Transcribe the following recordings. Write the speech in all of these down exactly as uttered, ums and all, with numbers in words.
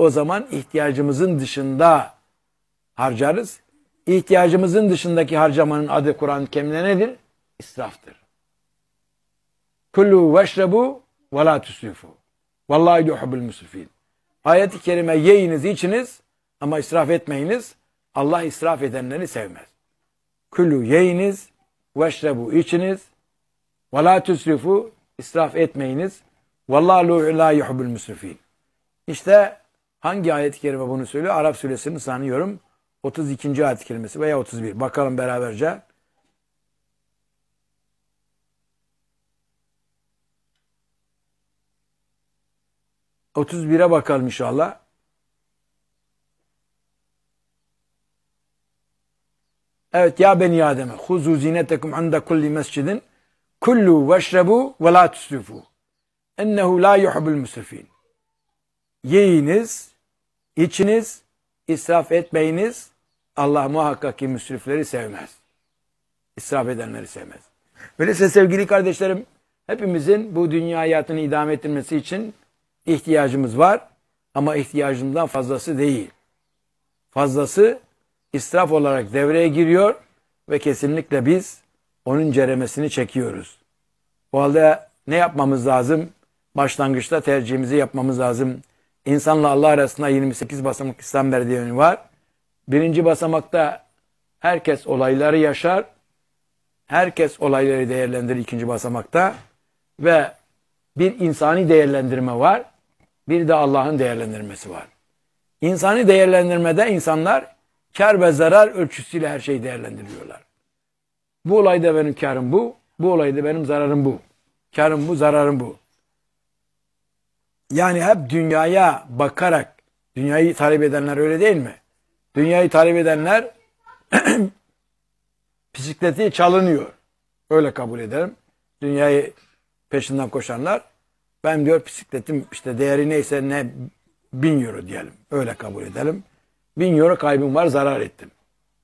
o zaman ihtiyacımızın dışında harcarız. İhtiyacımızın dışındaki harcamanın adı Kur'an-ı Kerim'de nedir? İsraftır. Kullu veşrebu ve la tusrifu. Vallahi yuhibbul musrifin. Ayet-i kerime yiyiniz, içiniz ama israf etmeyiniz. Allah israf edenleri sevmez. Kullu yiyiniz, veşrebu içiniz, ve la tusrifu israf etmeyiniz. Vallahi la yuhibbul musrifin. İşte hangi ayet-i kerime bunu söylüyor? Arap suresini sanıyorum. otuz ikinci ayet-i kerimesi veya otuz bir. Bakalım beraberce. otuz bire bakalım inşallah. Evet, ya beni Adem'e huzu zinetekum inde kulli mescidin kullu veşrebu ve la tusrifu ennehu la yuhibbul musrifin. Yiyiniz, içiniz, israf etmeyiniz. Allah muhakkak ki müsrifleri sevmez. İsraf edenleri sevmez. Öyleyse sevgili kardeşlerim, hepimizin bu dünya hayatını idame ettirmesi için ihtiyacımız var. Ama ihtiyacımızdan fazlası değil. Fazlası israf olarak devreye giriyor ve kesinlikle biz onun ceremesini çekiyoruz. O halde ne yapmamız lazım? Başlangıçta tercihimizi yapmamız lazım. İnsanla Allah arasında yirmi sekiz basamak İslam merdiveni var. Birinci basamakta herkes olayları yaşar. Herkes olayları değerlendirir ikinci basamakta. Ve bir insani değerlendirme var. Bir de Allah'ın değerlendirmesi var. İnsani değerlendirmede insanlar kar ve zarar ölçüsüyle her şeyi değerlendiriyorlar. Bu olayda benim karım bu. Bu olayda benim zararım bu. Karım bu, zararım bu. Yani hep dünyaya bakarak, dünyayı talep edenler öyle değil mi? Dünyayı talep edenler bisikleti çalınıyor. Öyle kabul ederim. Dünyayı peşinden koşanlar, ben diyor bisikletim işte değeri neyse ne bin euro diyelim. Öyle kabul edelim. Bin euro kaybım var, zarar ettim.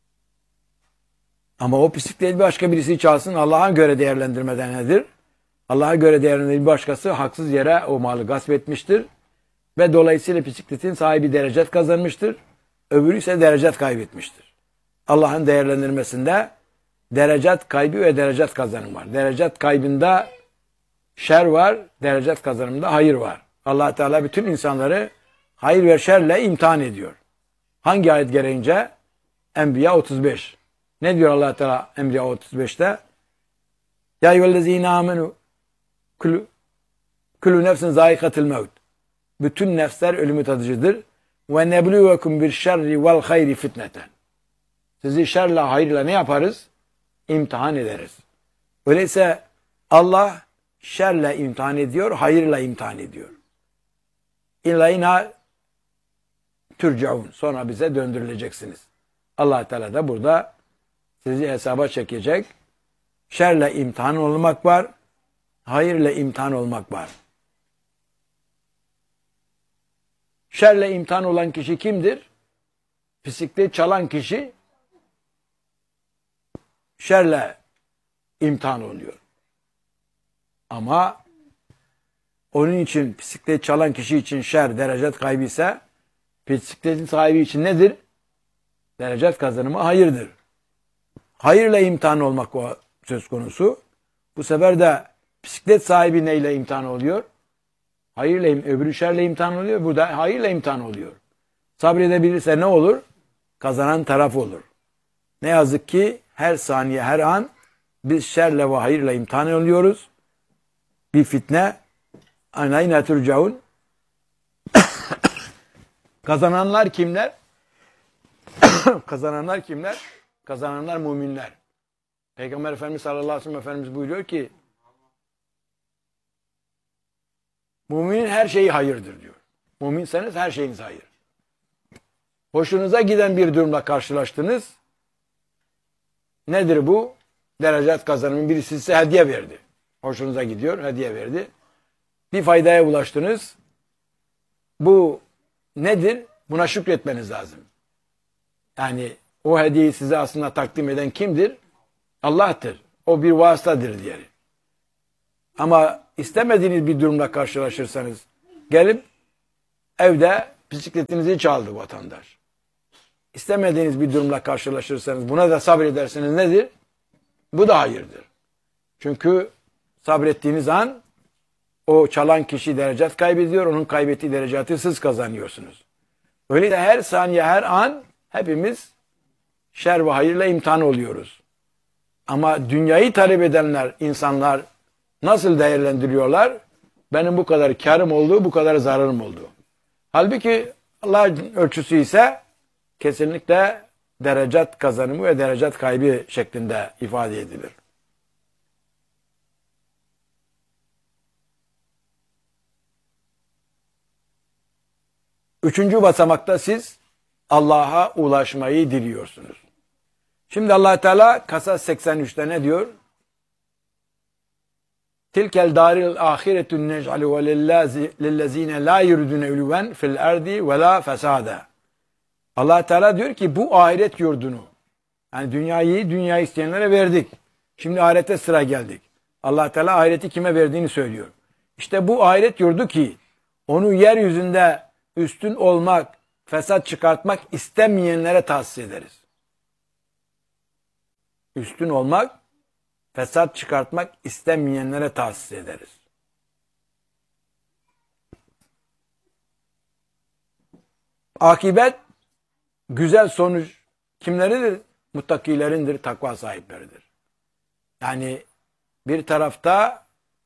Ama o bisikleti başka birisi çalsın, Allah'a göre değerlendirmeden nedir? Allah'a göre değerlendiren bir başkası haksız yere o malı gasp etmiştir. Ve dolayısıyla bisikletin sahibi derecet kazanmıştır. Öbürü ise derecet kaybetmiştir. Allah'ın değerlendirmesinde derecet kaybı ve derecet kazanım var. Derecet kaybında şer var, derecet kazanımında hayır var. Allah Teala bütün insanları hayır ve şerle imtihan ediyor. Hangi ayet gereğince? Enbiya otuz beş. Ne diyor Allah Teala Enbiya otuz beşte? Ya eyyühellezine amenu kullu kullu nefsin zâikatil mevt. Bütün nefsler ölümü tadıcıdır. Ve nebluvekum bir şerri vel hayri fitneten. Sizi şerle hayırla ne yaparız? İmtihan ederiz. Öyleyse Allah şerle imtihan ediyor, hayırla imtihan ediyor. İlayna turcaun. Sonra bize döndürüleceksiniz. Allah Teala da burada sizi hesaba çekecek. Şerle imtihan olmak var, hayırla imtihan olmak var. Şerle imtihan olan kişi kimdir? Bisiklet çalan kişi şerle imtihan oluyor. Ama onun için bisiklet çalan kişi için şer derecet kaybı ise bisikletin sahibi için nedir? Derecet kazanımı hayırdır. Hayırla imtihan olmak o söz konusu. Bu sefer de bisiklet sahibi neyle imtihan oluyor? Hayırla, öbürü şerle imtihan oluyor. Burada hayırla imtihan oluyor. Sabredebilirse ne olur? Kazanan taraf olur. Ne yazık ki her saniye, her an biz şerle ve hayırla imtihan oluyoruz. Bir fitne. Anayna turcaun. Kazananlar kimler? Kazananlar kimler? Kazananlar müminler. Peygamber Efendimiz sallallahu aleyhi ve sellem Efendimiz buyuruyor ki müminin her şeyi hayırdır diyor. Müminseniz her şeyiniz hayır. Hoşunuza giden bir durumla karşılaştınız. Nedir bu? Derecet kazanımın birisi size hediye verdi. Hoşunuza gidiyor, hediye verdi. Bir faydaya ulaştınız. Bu nedir? Buna şükretmeniz lazım. Yani o hediyeyi size aslında takdim eden kimdir? Allah'tır. O bir vasıtadır diyelim. Ama istemediğiniz bir durumla karşılaşırsanız gelip evde bisikletinizi çaldı vatandaş. İstemediğiniz bir durumla karşılaşırsanız buna da sabrederseniz nedir? Bu da hayırdır. Çünkü sabrettiğiniz an o çalan kişi derecat kaybediyor, onun kaybettiği derecatı siz kazanıyorsunuz. Öyleyse her saniye, her an hepimiz şer ve hayırla imtihan oluyoruz. Ama dünyayı talep edenler, insanlar nasıl değerlendiriyorlar? Benim bu kadar karım oldu, bu kadar zararım oldu. Halbuki Allah'ın ölçüsü ise kesinlikle derecat kazanımı ve derecat kaybı şeklinde ifade edilir. Üçüncü basamakta siz Allah'a ulaşmayı diliyorsunuz. Şimdi Allah Teala Kasas seksen üçte ne diyor? Tilkel daril ahiretun nec'alu ve lillezine la yuridune uluven fil ardi ve la fesada. Allah Teala diyor ki bu ahiret yurdunu, yani dünyayı dünya isteyenlere verdik. Şimdi ahirete sıra geldik. Allah Teala ahireti kime verdiğini söylüyor. İşte bu ahiret yurdu ki onu yeryüzünde üstün olmak, fesat çıkartmak istemeyenlere tahsis ederiz. Üstün olmak, fesat çıkartmak istemeyenlere tahsis ederiz. Akibet, güzel sonuç kimleridir? Muttakilerindir, takva sahipleridir. Yani bir tarafta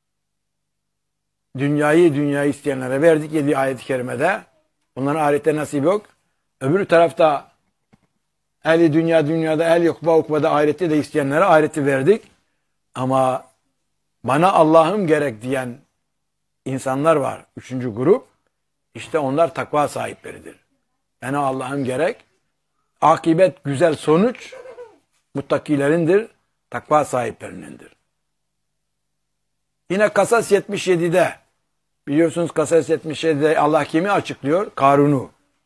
dünyayı dünyayı isteyenlere verdik yedi ayet-i kerimede. Bunların ahirette nasip yok. Öbür tarafta ehli dünya dünyada, ehli ukba ukbada ahireti de isteyenlere ahireti verdik. Ama bana Allah'ım gerek diyen insanlar var. Üçüncü grup. İşte onlar takva sahipleridir. Bana Allah'ım gerek. Akibet güzel sonuç muttakilerindir, takva sahiplerinindir. Yine Kasas yetmiş yedide biliyorsunuz Kasas yetmiş yedide Allah kimi açıklıyor? Karun'u.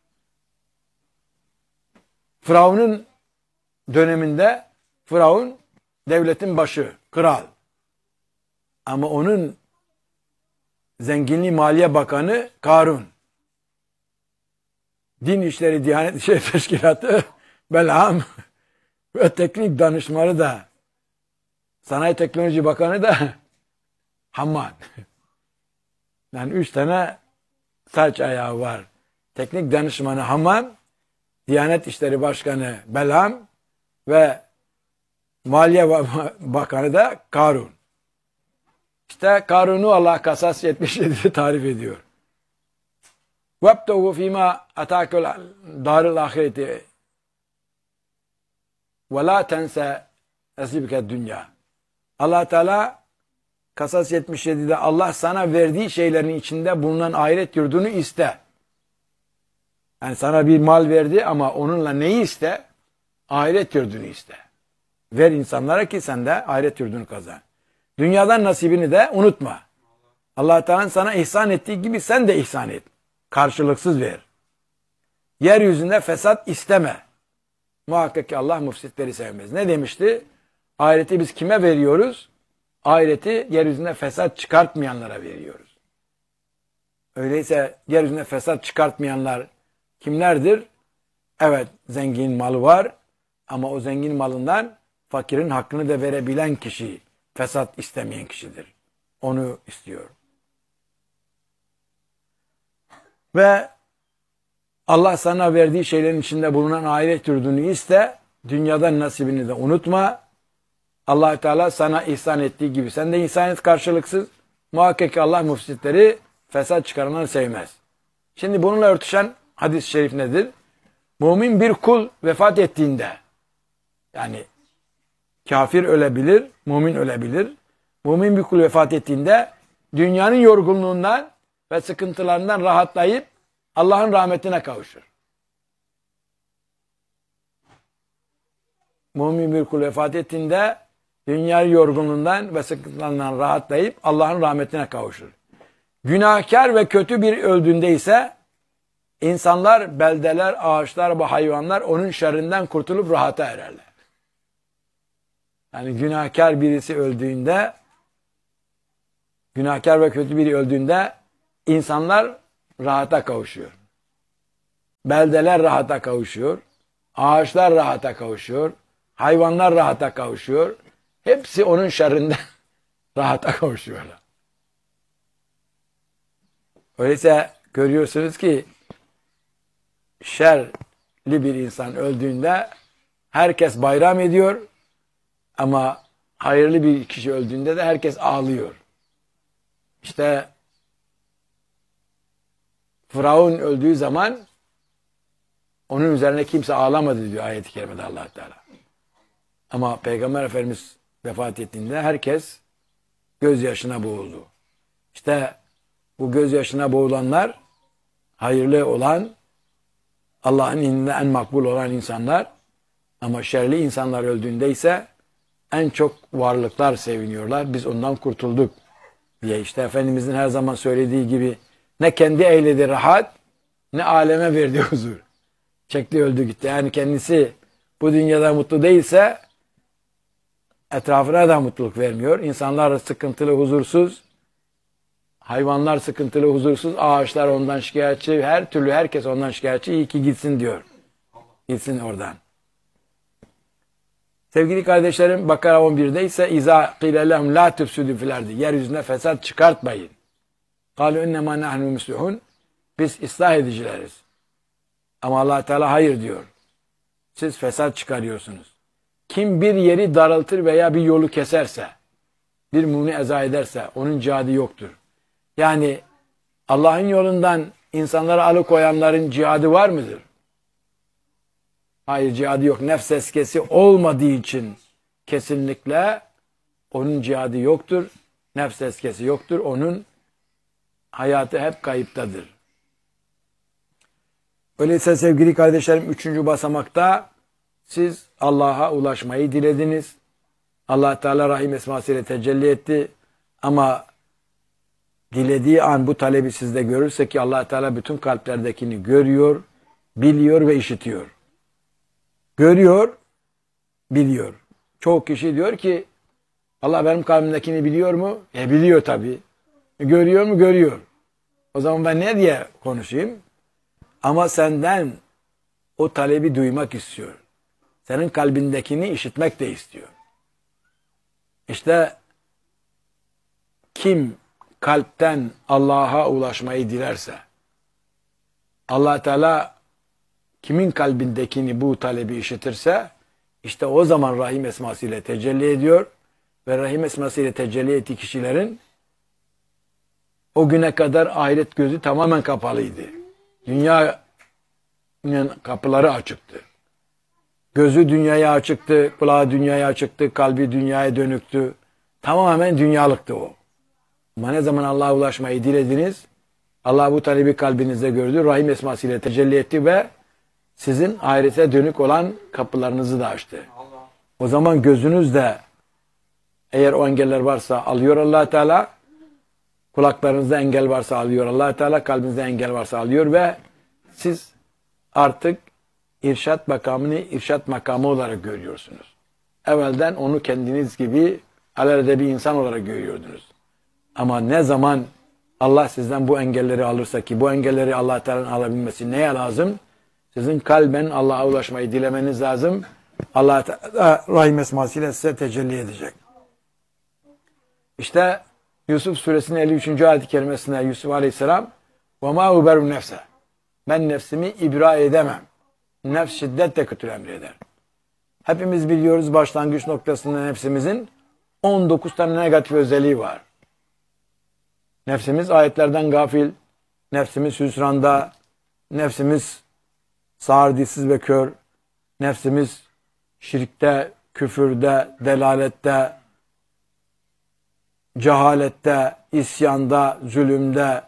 Firavun'un döneminde Firavun devletin başı, kral. Ama onun zenginliği Maliye Bakanı Karun. Din İşleri Diyanet İşleri Teşkilatı Belam ve teknik danışmanı da Sanayi Teknoloji Bakanı da Hamman. Yani üç tane saç ayağı var. Teknik danışmanı Hamman, Diyanet İşleri Başkanı Belam ve Maliye Bakanı da Karun. İşte Karun'u Allah Kasas yetmiş yedide tarif ediyor. وَابْتَغُوا فِيمَا أَتَاكُ دَارِ الْآخِرَةِ وَلَا تَنْسَ نَصِيبَكَ الدُّنْيَا. Allah Teala Kasas yetmiş yedide Allah sana verdiği şeylerin içinde bulunan ahiret yurdunu iste. Yani sana bir mal verdi ama onunla neyi iste? Ahiret yurdunu iste. Ver insanlara ki sen de ahiret yurdunu kazan. Dünyadan nasibini de unutma. Allah Teala sana ihsan ettiği gibi sen de ihsan et. Karşılıksız ver. Yeryüzünde fesat isteme. Muhakkak ki Allah müfsitleri sevmez. Ne demişti? Ahireti biz kime veriyoruz? Ahireti yeryüzünde fesat çıkartmayanlara veriyoruz. Öyleyse yeryüzünde fesat çıkartmayanlar kimlerdir? Evet, zengin malı var ama o zengin malından fakirin hakkını da verebilen kişi fesat istemeyen kişidir. Onu istiyor. Ve Allah sana verdiği şeylerin içinde bulunan ahiret yurdunu iste, dünyadan nasibini de unutma. Allah Teala sana ihsan ettiği gibi sen de ihsan et karşılıksız. Muhakkak ki Allah müfsitleri, fesat çıkaranları sevmez. Şimdi bununla örtüşen hadis-i şerif nedir? Mümin bir kul vefat ettiğinde, yani kafir ölebilir, mümin ölebilir. Mümin bir kul vefat ettiğinde dünyanın yorgunluğundan ve sıkıntılarından rahatlayıp Allah'ın rahmetine kavuşur. Mümin bir kul vefat ettiğinde dünya yorgunluğundan ve sıkıntılarından rahatlayıp Allah'ın rahmetine kavuşur. Günahkar ve kötü bir öldüğünde ise insanlar, beldeler, ağaçlar ve hayvanlar onun şerrinden kurtulup rahata ererler. Yani günahkar birisi öldüğünde, günahkar ve kötü biri öldüğünde insanlar rahata kavuşuyor. beldeler rahata kavuşuyor. Ağaçlar rahata kavuşuyor. Hayvanlar rahata kavuşuyor. Hepsi onun şerrinden rahata kavuşuyorlar. Öyleyse görüyorsunuz ki şerli bir insan öldüğünde herkes bayram ediyor ama hayırlı bir kişi öldüğünde de herkes ağlıyor. İşte Firavun öldüğü zaman onun üzerine kimse ağlamadı diyor ayet-i kerimede Allah Teala. Ama Peygamber Efendimiz vefat ettiğinde herkes gözyaşına boğuldu. İşte bu gözyaşına boğulanlar hayırlı olan, Allah'ın indinde en makbul olan insanlar, ama şerli insanlar öldüğünde ise en çok varlıklar seviniyorlar. Biz ondan kurtulduk diye. İşte Efendimizin her zaman söylediği gibi ne kendi eyledi rahat, ne aleme verdi huzur. Çekti öldü gitti. Yani kendisi bu dünyada mutlu değilse etrafına da mutluluk vermiyor. İnsanlar sıkıntılı, huzursuz. Hayvanlar sıkıntılı, huzursuz. Ağaçlar ondan şikayetçi. Her türlü herkes ondan şikayetçi. İyi ki gitsin diyor. Gitsin oradan. Sevgili kardeşlerim, Bakara on birde ise İza qîle lehum la tufsidu fil ardi. Yeryüzüne fesat çıkartmayın. Kâlu innemâ nahnu muslihun. Biz ıslah edicileriz. Ama Allah Teala hayır diyor. Siz fesat çıkarıyorsunuz. Kim bir yeri daraltır veya bir yolu keserse, bir muni eza ederse onun cihadı yoktur. Yani Allah'ın yolundan insanları alıkoyanların cihadı var mıdır? Hayır, cihadı yok. Nefs eskesi olmadığı için kesinlikle onun cihadı yoktur. Nefs eskesi yoktur. Onun hayatı hep kayıptadır. Öyleyse sevgili kardeşlerim, üçüncü basamakta siz Allah'a ulaşmayı dilediniz. Allah Teala Rahim esmasıyla tecelli etti. Ama dilediği an bu talebi sizde görürse ki Allah Teala bütün kalplerdekini görüyor, biliyor ve işitiyor. Görüyor, biliyor. Çoğu kişi diyor ki Allah benim kalbimdekini biliyor mu? E biliyor tabii. E, görüyor mu? Görüyor. O zaman ben ne diye konuşayım? Ama senden o talebi duymak istiyor. Senin kalbindekini işitmek de istiyor. İşte kim kalpten Allah'a ulaşmayı dilerse, Allah Teala kimin kalbindekini bu talebi işitirse, işte o zaman Rahim esmasıyla tecelli ediyor ve Rahim esmasıyla tecelli ettiği kişilerin o güne kadar ahiret gözü tamamen kapalıydı. Dünyanın kapıları açıktı. Gözü dünyaya açıktı, kulağı dünyaya açıktı, kalbi dünyaya dönüktü. Tamamen dünyalıktı o. Ama ne zaman Allah'a ulaşmayı dilediniz, Allah bu talebi kalbinizde gördü, Rahim esmasıyla tecelli etti ve sizin ahirete dönük olan kapılarınızı da açtı. O zaman gözünüzde eğer o engeller varsa alıyor Allah Teala, kulaklarınızda engel varsa alıyor Allah Teala, kalbinizde engel varsa alıyor ve siz artık irşat makamını irşat makamı olarak görüyorsunuz. Evvelden onu kendiniz gibi alelade bir insan olarak görüyordunuz. Ama ne zaman Allah sizden bu engelleri alırsa, ki bu engelleri Allah Teala'nın alabilmesi neye lazım? Sizin kalben Allah'a ulaşmayı dilemeniz lazım. Allah Teala Rahim esmasıyla size tecelli edecek. İşte Yusuf suresinin elli üçüncü ayet-i kerimesinde Yusuf Aleyhisselam وَمَا اُبَرُ nefse. Ben nefsimi ibra edemem. Nefs şiddetle kötü emreder. Hepimiz biliyoruz başlangıç noktasında nefsimizin on dokuz tane negatif özelliği var. Nefsimiz ayetlerden gafil, nefsimiz hüsranda, nefsimiz sağır, dilsiz ve kör, nefsimiz şirkte, küfürde, delalette, cehalette, isyanda, zulümde,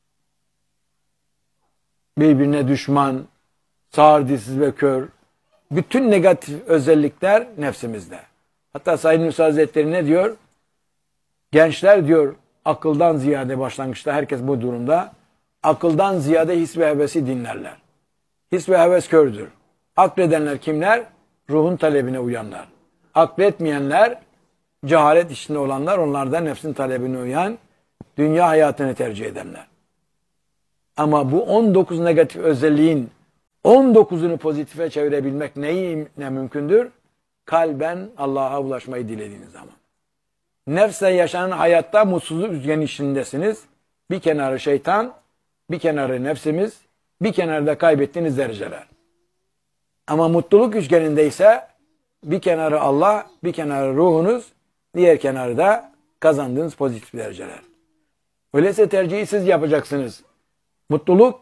birbirine düşman, sağır, dilsiz ve kör. Bütün negatif özellikler nefsimizde. Hatta Said Nursi Hazretleri ne diyor? Gençler diyor akıldan ziyade, başlangıçta herkes bu durumda, akıldan ziyade his ve hevesi dinlerler. His ve heves kördür. Akledenler kimler? Ruhun talebine uyanlar. Akletmeyenler, cehalet içinde olanlar, onlardan nefsin talebine uyan, dünya hayatını tercih edenler. Ama bu on dokuz negatif özelliğin on dokuzunu pozitife çevirebilmek neyi ne mümkündür? Kalben Allah'a ulaşmayı dilediğiniz zaman. Nefsle yaşanan hayatta mutsuzluk üçgeni içindesiniz. Bir kenarı şeytan, bir kenarı nefsimiz, bir kenarda kaybettiğiniz dereceler. Ama mutluluk üçgeninde ise bir kenarı Allah, bir kenarı ruhunuz, diğer kenarı da kazandığınız pozitif dereceler. Öyleyse tercihi siz yapacaksınız. Mutluluk,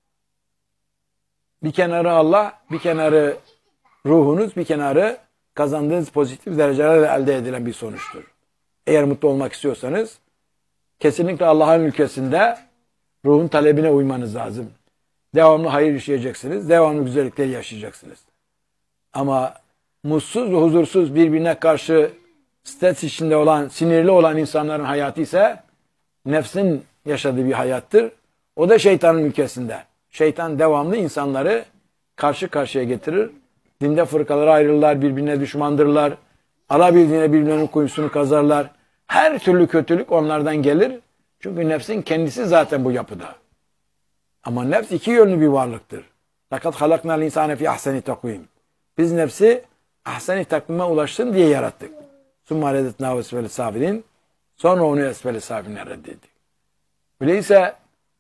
bir kenarı Allah, bir kenarı ruhunuz, bir kenarı kazandığınız pozitif derecelerle elde edilen bir sonuçtur. Eğer mutlu olmak istiyorsanız, kesinlikle Allah'ın ülkesinde ruhun talebine uymanız lazım. Devamlı hayır işleyeceksiniz, devamlı güzellikleri yaşayacaksınız. Ama mutsuz ve huzursuz, birbirine karşı stres içinde olan, sinirli olan insanların hayatı ise nefsin yaşadığı bir hayattır. O da şeytanın ülkesinde. Şeytan devamlı insanları karşı karşıya getirir. Dinde fırkalara ayrılırlar, birbirine düşmandırlar. Alabildiğine birbirlerinin kuyusunu kazarlar. Her türlü kötülük onlardan gelir. Çünkü nefsin kendisi zaten bu yapıda. Ama nefs iki yönlü bir varlıktır. لَقَدْ خَلَقْنَا الْاِنْسَانَ فِي اَحْسَنِ تَقْوِيمٍ Biz nefsi ahsen-i takvime ulaşsın diye yarattık. ثُمَّ رَدَتْنَا وَسْفَلِ سَافِلِينَ Sonra onu esfel-i safiline reddettik. Öyleyse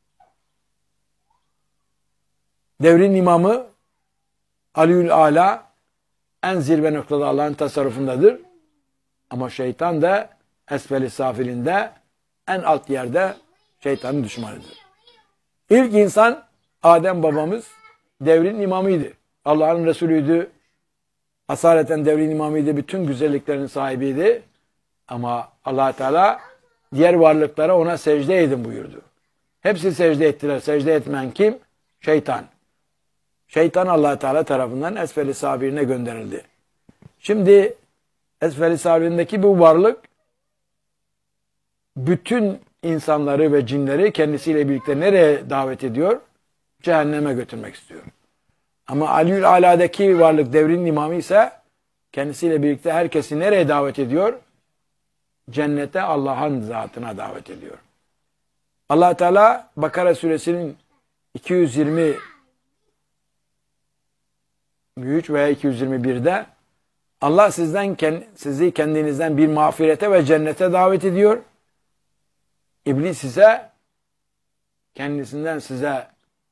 devrin imamı Aliül Ala en zirve noktada Allah'ın tasarrufundadır. Ama şeytan da esfel-i safilinde en alt yerde şeytanın düşmanıdır. İlk insan Adem babamız devrin imamıydı. Allah'ın Resulüydü. Asaleten devrin imamıydı. Bütün güzelliklerin sahibiydi. Ama Allah Teala diğer varlıklara ona secde edin buyurdu. Hepsi secde ettiler. Secde etmeyen kim? Şeytan. Şeytan Allah Teala tarafından esfel-i safirine gönderildi. Şimdi esfel-i safirindeki bu varlık bütün insanları ve cinleri kendisiyle birlikte nereye davet ediyor? Cehenneme götürmek istiyor. Ama Aliül Ala'daki varlık devrin imamı ise kendisiyle birlikte herkesi nereye davet ediyor? Cennete, Allah'ın zatına davet ediyor. Allah Teala Bakara suresinin iki yüz yirmi üç veya iki yüz yirmi birde Allah sizden sizi kendinizden bir mağfirete ve cennete davet ediyor. İblis ise kendisinden size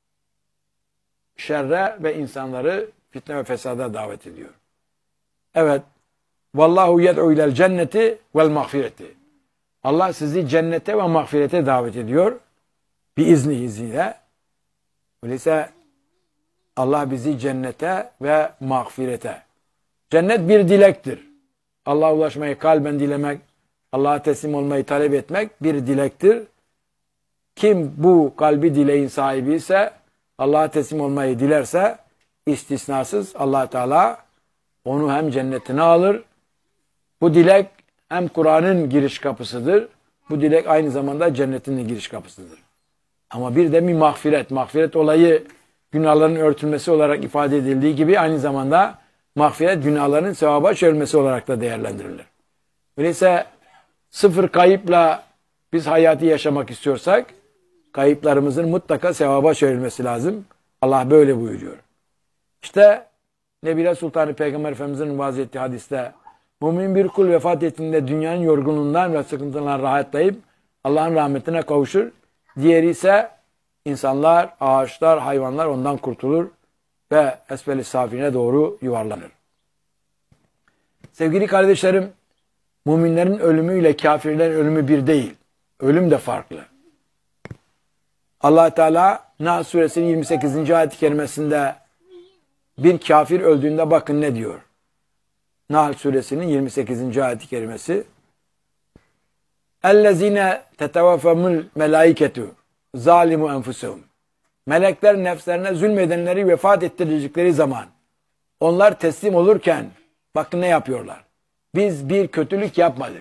şerre ve insanları fitne ve fesada davet ediyor. Evet. Vallahu yed'u ilel cenneti vel mağfireti. Allah sizi cennete ve mağfirete davet ediyor. Bir izni izniyle. Öyleyse Allah bizi cennete ve mağfirete. Cennet bir dilektir. Allah'a ulaşmayı kalben dilemek, Allah'a teslim olmayı talep etmek bir dilektir. Kim bu kalbi dileğin sahibi ise, Allah'a teslim olmayı dilerse, istisnasız Allah Teala onu hem cennetine alır. Bu dilek hem Kur'an'ın giriş kapısıdır. Bu dilek aynı zamanda cennetin de giriş kapısıdır. Ama bir de bir mağfiret. Mağfiret olayı günahların örtülmesi olarak ifade edildiği gibi aynı zamanda mağfiret günahların sevaba çevrilmesi olarak da değerlendirilir. Öyleyse sıfır kayıpla biz hayatı yaşamak istiyorsak kayıplarımızın mutlaka sevaba çevrilmesi lazım. Allah böyle buyuruyor. İşte Nebile Sultanı Peygamber Efendimiz'in vaaz ettiği hadiste mümin bir kul vefat ettiğinde dünyanın yorgunluğundan ve sıkıntılarından rahatlayıp Allah'ın rahmetine kavuşur. Diğeri ise insanlar, ağaçlar, hayvanlar ondan kurtulur ve esfel-i safine doğru yuvarlanır. Sevgili kardeşlerim, müminlerin ölümüyle kafirlerin ölümü bir değil. Ölüm de farklı. Allah Teala Nahl suresinin yirmi sekizinci ayet-i kerimesinde bir kafir öldüğünde bakın ne diyor. Nahl suresinin yirmi sekizinci ayet-i kerimesi اَلَّذ۪ينَ تَتَوَفَمُ الْمَلَائِكَةُ zalimu enfusehum. Melekler nefslerine zulmedenleri vefat ettirecekleri zaman onlar teslim olurken bakın ne yapıyorlar. Biz bir kötülük yapmadık.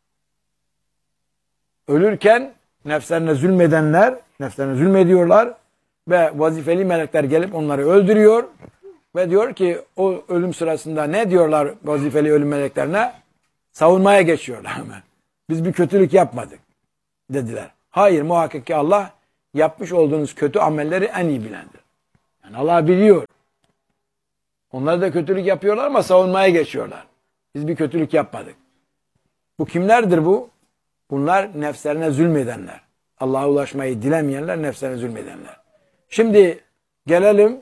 Ölürken nefslerine zulmedenler nefslerine zulmediyorlar ve vazifeli melekler gelip onları öldürüyor ve diyor ki o ölüm sırasında ne diyorlar vazifeli ölüm meleklerine? Savunmaya geçiyorlar hemen. Biz bir kötülük yapmadık dediler. Hayır, muhakkak ki Allah yapmış olduğunuz kötü amelleri en iyi bilendir. Yani Allah biliyor. Onlar da kötülük yapıyorlar ama savunmaya geçiyorlar. Biz bir kötülük yapmadık. Bu kimlerdir bu? Bunlar nefslerine zulmedenler. Allah'a ulaşmayı dilemeyenler, nefslerine zulmedenler. Şimdi gelelim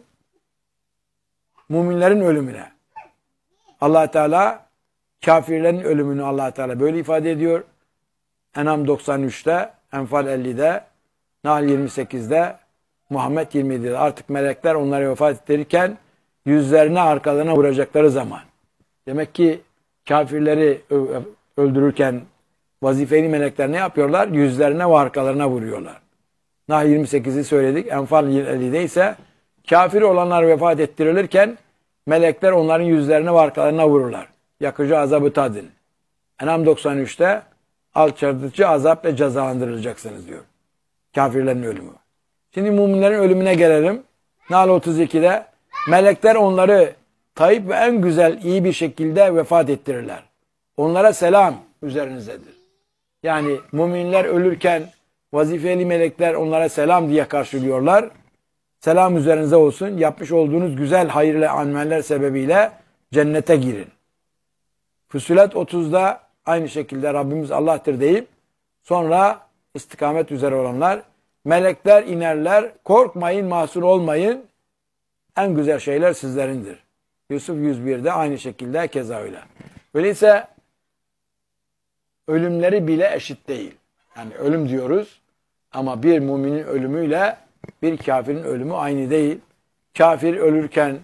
müminlerin ölümüne. Allah Teala kafirlerin ölümünü Allah Teala böyle ifade ediyor. En'am doksan üçte, Enfal ellide, Nahl yirmi sekizde, Muhammed yirmi yedide artık melekler onları vefat ettirirken yüzlerine arkalarına vuracakları zaman. Demek ki kafirleri öldürürken vazifeli melekler ne yapıyorlar? Yüzlerine ve arkalarına vuruyorlar. Nahl yirmi sekizi söyledik. Enfal ellide ise kafir olanlar vefat ettirilirken melekler onların yüzlerine ve arkalarına vururlar. Yakıcı azabı tadın. En'am doksan üçte alçaltıcı azapla cezalandırılacaksınız diyor. Kafirlerin ölümü. Şimdi müminlerin ölümüne gelelim. Nahl otuz ikide melekler onları tayyip ve en güzel, iyi bir şekilde vefat ettirirler. Onlara selam üzerinizdedir. Yani müminler ölürken vazifeli melekler onlara selam diye karşılıyorlar. Selam üzerinize olsun. Yapmış olduğunuz güzel hayırlı ameller sebebiyle cennete girin. Füssilet otuzda aynı şekilde Rabbimiz Allah'tır deyip sonra istikamet üzere olanlar melekler inerler. Korkmayın, mahzun olmayın. En güzel şeyler sizlerindir. Yusuf yüz birde aynı şekilde keza öyle. Öyleyse ölümleri bile eşit değil. Yani ölüm diyoruz ama bir müminin ölümüyle bir kafirin ölümü aynı değil. Kafir ölürken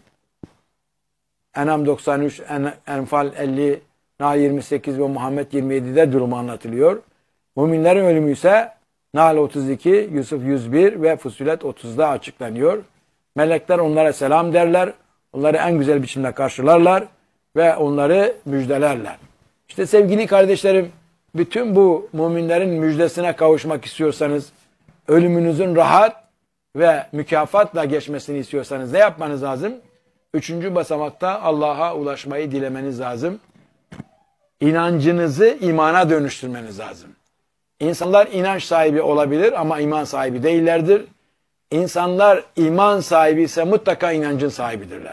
En'am doksan üç, Enfal elli, Nahl yirmi sekiz ve Muhammed yirmi yedide durumu anlatılıyor. Müminlerin ölümü ise Nahl otuz iki, Yusuf yüz bir ve Fussilet otuzda açıklanıyor. Melekler onlara selam derler. Onları en güzel biçimde karşılarlar ve onları müjdelerler. İşte sevgili kardeşlerim, bütün bu müminlerin müjdesine kavuşmak istiyorsanız, ölümünüzün rahat ve mükafatla geçmesini istiyorsanız ne yapmanız lazım? Üçüncü basamakta Allah'a ulaşmayı dilemeniz lazım. İnancınızı imana dönüştürmeniz lazım. İnsanlar inanç sahibi olabilir ama iman sahibi değillerdir. İnsanlar iman sahibi ise mutlaka inancın sahibidirler.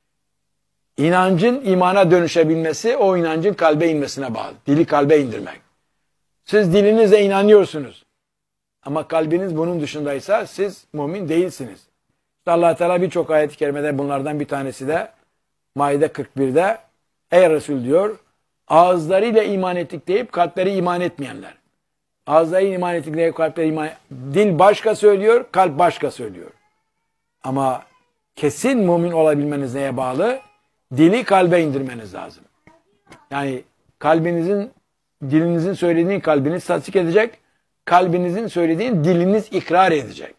İnancın imana dönüşebilmesi o inancın kalbe inmesine bağlı. Dili kalbe indirmek. Siz dilinizle inanıyorsunuz. Ama kalbiniz bunun dışındaysa siz mümin değilsiniz. İşte Allah Teala birçok ayet-i kerimede bunlardan bir tanesi de Maide kırk birde ey Resul diyor ağızlarıyla iman ettik deyip kalpleri iman etmeyenler. Ağızlarıyla iman ettik deyip kalpleri iman dil başka söylüyor, kalp başka söylüyor. Ama kesin mümin olabilmeniz neye bağlı? Dili kalbe indirmeniz lazım. Yani kalbinizin, dilinizin söylediğini kalbiniz tasdik edecek, kalbinizin söylediğini diliniz ikrar edecek.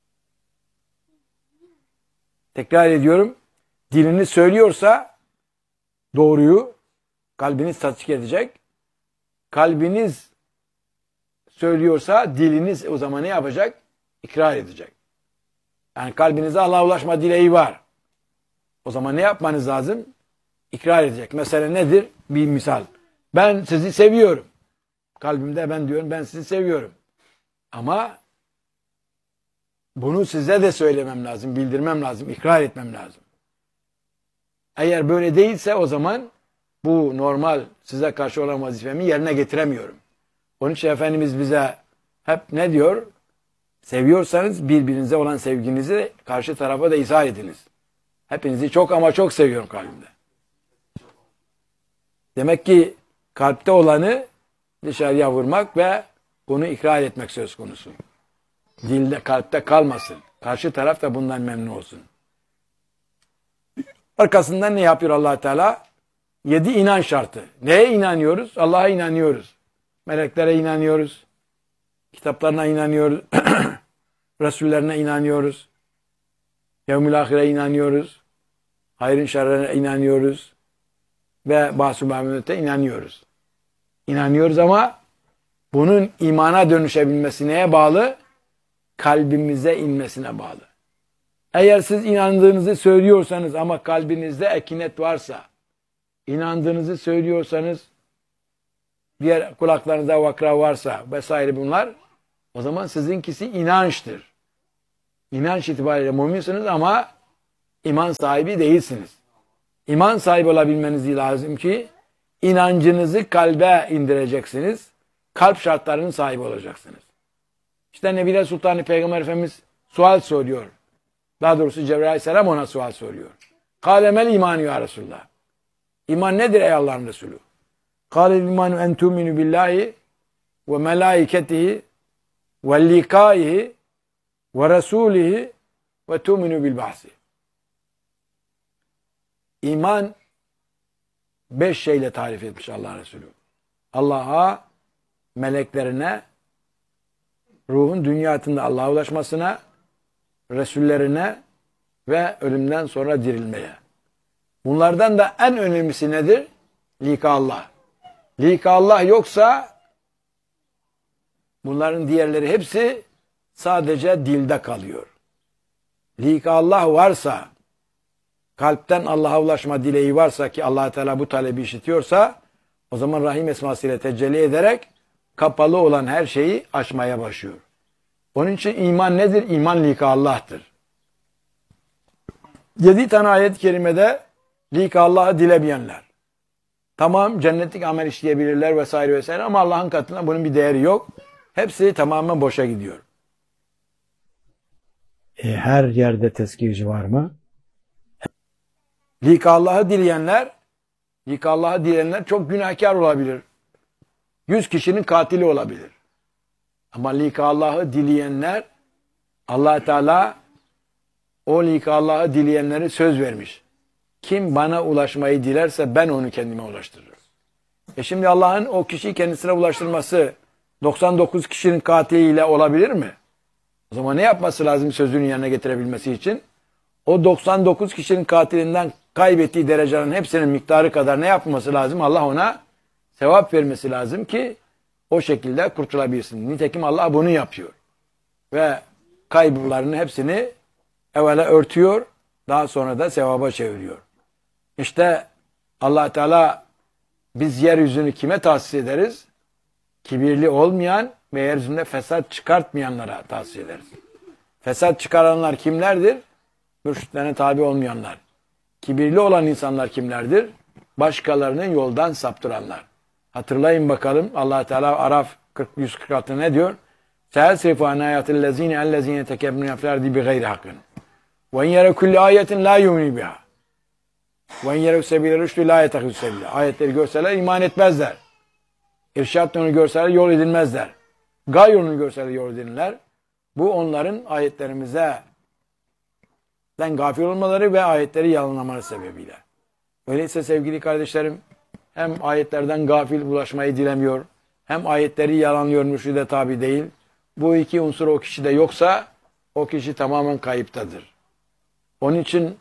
Tekrar ediyorum, diliniz söylüyorsa doğruyu kalbiniz tasdik edecek, kalbiniz söylüyorsa diliniz o zaman ne yapacak? İkrar edecek. Yani kalbinize Allah'a ulaşma dileği var. O zaman ne yapmanız lazım? İkrar edecek. Mesela nedir? Bir misal. Ben sizi seviyorum. Kalbimde ben diyorum ben sizi seviyorum. Ama bunu size de söylemem lazım, bildirmem lazım, ikrar etmem lazım. Eğer böyle değilse o zaman bu normal size karşı olan vazifemi yerine getiremiyorum. Onun için Efendimiz bize hep ne diyor? Seviyorsanız birbirinize olan sevginizi karşı tarafa da izah ediniz. Hepinizi çok ama çok seviyorum kalbimde. Demek ki kalpte olanı dışarıya vurmak ve bunu ikrar etmek söz konusu. Dilde, kalpte kalmasın. Karşı taraf da bundan memnun olsun. Arkasından ne yapıyor Allah Teala? Yedi inanç şartı. Neye inanıyoruz? Allah'a inanıyoruz. Meleklere inanıyoruz. Kitaplarına inanıyoruz. Resullerine inanıyoruz. Yevmül ahire inanıyoruz. Hayrın şerrine inanıyoruz. Ve Ba'su Mehmet'e inanıyoruz. İnanıyoruz ama bunun imana dönüşebilmesi neye bağlı? Kalbimize inmesine bağlı. Eğer siz inandığınızı söylüyorsanız ama kalbinizde ekinet varsa, inandığınızı söylüyorsanız, diğer kulaklarınızda vakra varsa vesaire bunlar, o zaman sizinkisi inançtır. İnanç itibariyle müminsiniz ama iman sahibi değilsiniz. İman sahibi olabilmeniz lazım ki inancınızı kalbe indireceksiniz. Kalp şartlarının sahibi olacaksınız. İşte Nebile Sultanı Peygamber Efendimiz sual soruyor. Daha doğrusu Cebrail Aleyhisselam ona sual soruyor. Kâlemel imanu ya Resulullah. İman nedir ey Allah'ın Resulü? Kâlel imanu en tu'minu billahi ve melâiketihi ve likâihi ve rasûlihi ve tu'minu bil ba'si. İman beş şeyle tarif etmiş Allah Resulü. Allah'a, meleklerine, ruhun dünya hayatında Allah'a ulaşmasına, Resullerine ve ölümden sonra dirilmeye. Bunlardan da en önemlisi nedir? Lika Allah. Lika Allah yoksa bunların diğerleri hepsi sadece dilde kalıyor. Lika Allah varsa, kalpten Allah'a ulaşma dileği varsa ki Allah Teala bu talebi işitiyorsa, o zaman Rahim esmasıyla tecelli ederek kapalı olan her şeyi açmaya başlıyor. Onun için iman nedir? İman lika Allah'tır. Yedi tane ayet-i kerimede lika Allah'ı dilemeyenler. Tamam cennetlik amel işleyebilirler vesaire vesaire ama Allah'ın katında bunun bir değeri yok. Hepsi tamamen boşa gidiyor. E, her yerde tezkirci var mı? Lika Allah'ı dileyenler, lika Allah'ı dileyenler çok günahkar olabilir. Yüz kişinin katili olabilir. Ama lika Allah'ı dileyenler, Allah Teala o lika Allah'ı dileyenleri söz vermiş. Kim bana ulaşmayı dilerse ben onu kendime ulaştırırım. E şimdi Allah'ın o kişiyi kendisine ulaştırması doksan dokuz kişinin katiliyle olabilir mi? O zaman ne yapması lazım sözünün yerine getirebilmesi için? O doksan dokuz kişinin katilinden kaybettiği derecelerin hepsinin miktarı kadar ne yapması lazım? Allah ona sevap vermesi lazım ki o şekilde kurtulabilsin. Nitekim Allah bunu yapıyor. Ve kaybılarının hepsini evvela örtüyor, daha sonra da sevaba çeviriyor. İşte Allah Teala biz yeryüzünü kime tahsis ederiz? Kibirli olmayan ve yeryüzünde fesat çıkartmayanlara tahsis ederiz. Fesat çıkaranlar kimlerdir? Mürşitlerine tabi olmayanlar. Kibirli olan insanlar kimlerdir? Başkalarının yoldan saptıranlar. Hatırlayın bakalım Allah Teala Araf yüz kırk altı ne diyor? Se'elsifu an ayatil lezine ellezine tekebbürûne fil ardi bigayri hakkın. Ve en yere kulli ayetin la yu'minu biha. Ve en yere sebile rüştü la yetekû sebile. Ayetleri görseler iman etmezler. İrşad yolunu görseler yol edilmezler. Gay yolunu görseler yol edinirler. Bu onların ayetlerimize den gafil olmaları ve ayetleri yalanlamaları sebebiyle. Öyleyse sevgili kardeşlerim, hem ayetlerden gafil ulaşmayı dilemiyor, hem ayetleri yalanlıyor, mürşide tabi değil. Bu iki unsur o kişide yoksa, o kişi tamamen kayıptadır. Onun için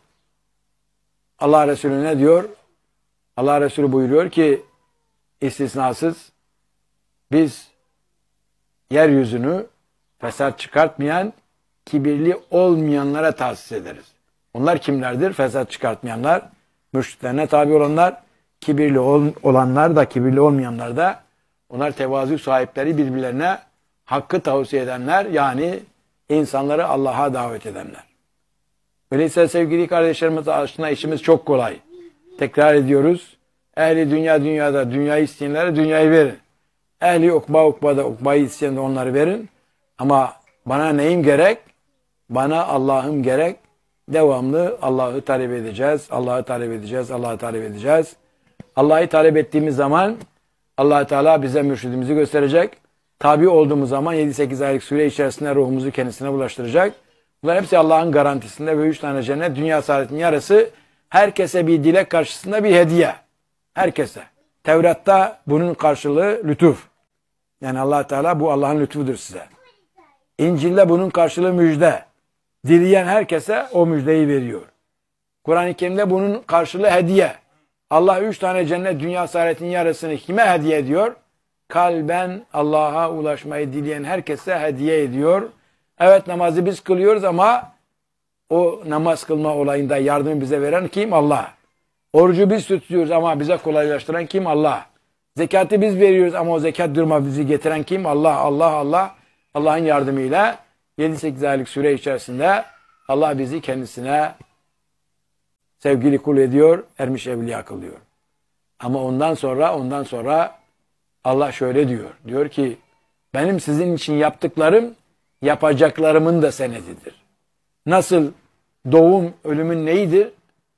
Allah Resulü ne diyor? Allah Resulü buyuruyor ki, istisnasız, biz yeryüzünü fesat çıkartmayan, kibirli olmayanlara tahsis ederiz. Onlar kimlerdir? Fesat çıkartmayanlar, mürşitlerine tabi olanlar, kibirli ol, olanlar da, kibirli olmayanlar da, onlar tevazu sahipleri, birbirlerine hakkı tavsiye edenler, yani insanları Allah'a davet edenler. Öyleyse sevgili kardeşlerimiz aslında işimiz çok kolay. Tekrar ediyoruz. Ehli dünya dünyada dünyayı isteyenlere dünyayı verin. Ehli ukba ukbada ukbayı isteyen de onları verin. Ama bana neyim gerek? Bana Allah'ım gerek. Devamlı Allah'ı talep edeceğiz. Allah'ı talep edeceğiz. Allah'ı talep edeceğiz. Allah'ı talep ettiğimiz zaman Allah Teala bize mürşidimizi gösterecek. Tabi olduğumuz zaman yedi sekiz aylık süre içerisinde ruhumuzu kendisine bulaştıracak. Bunlar hepsi Allah'ın garantisinde ve üç tane cennet, dünya saadetinin yarısı. Herkese bir dilek karşısında bir hediye. Herkese. Tevrat'ta bunun karşılığı lütuf. Yani Allah Teala bu Allah'ın lütfudur size. İncil'de bunun karşılığı müjde. Dileyen herkese o müjdeyi veriyor. Kur'an-ı Kerim'de bunun karşılığı hediye. Allah üç tane cennet, dünya saadetinin yarısını kime hediye ediyor? Kalben Allah'a ulaşmayı dileyen herkese hediye ediyor. Evet, namazı biz kılıyoruz ama o namaz kılma olayında yardımı bize veren kim? Allah. Orucu biz tutuyoruz ama bize kolaylaştıran kim? Allah. Zekatı biz veriyoruz ama o zekat durma bizi getiren kim? Allah, Allah, Allah. Allah'ın yardımıyla yedi sekiz aylık süre içerisinde Allah bizi kendisine sevgili kul ediyor, ermiş evliya kılıyor. Ama ondan sonra ondan sonra Allah şöyle diyor. Diyor ki benim sizin için yaptıklarım yapacaklarımın da senedidir. Nasıl doğum ölümün neyidir?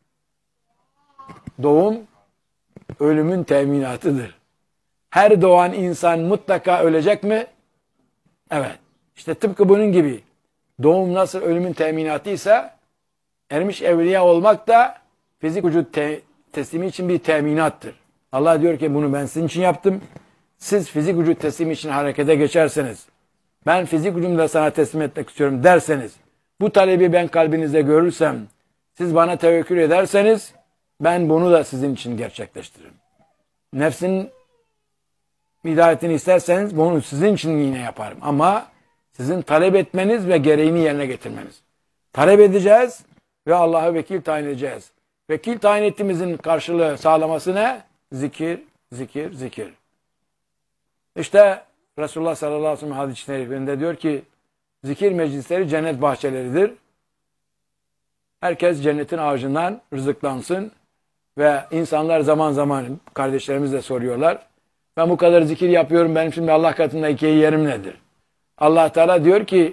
Doğum ölümün teminatıdır. Her doğan insan mutlaka ölecek mi? Evet. İşte tıpkı bunun gibi. Doğum nasıl ölümün teminatıysa ermiş evliya olmak da fizik vücut te teslimi için bir teminattır. Allah diyor ki bunu ben sizin için yaptım. Siz fizik vücut teslimi için harekete geçerseniz, ben fizik vücudumu da sana teslim etmek istiyorum derseniz, bu talebi ben kalbinizde görürsem, siz bana tevekkül ederseniz, ben bunu da sizin için gerçekleştiririm. Nefsin hidayetini isterseniz bunu sizin için yine yaparım. Ama sizin talep etmeniz ve gereğini yerine getirmeniz. Talep edeceğiz ve Allah'a vekil tayin edeceğiz. Vekil tayin ettiğimizin karşılığı sağlaması ne? Zikir, zikir, zikir. İşte Resulullah sallallahu aleyhi ve sellem hadis-i şerifinde diyor ki zikir meclisleri cennet bahçeleridir. Herkes cennetin ağacından rızıklansın ve insanlar zaman zaman kardeşlerimiz de soruyorlar. Ben bu kadar zikir yapıyorum, benim şimdi Allah katında ikiye yerim nedir? Allah Teala diyor ki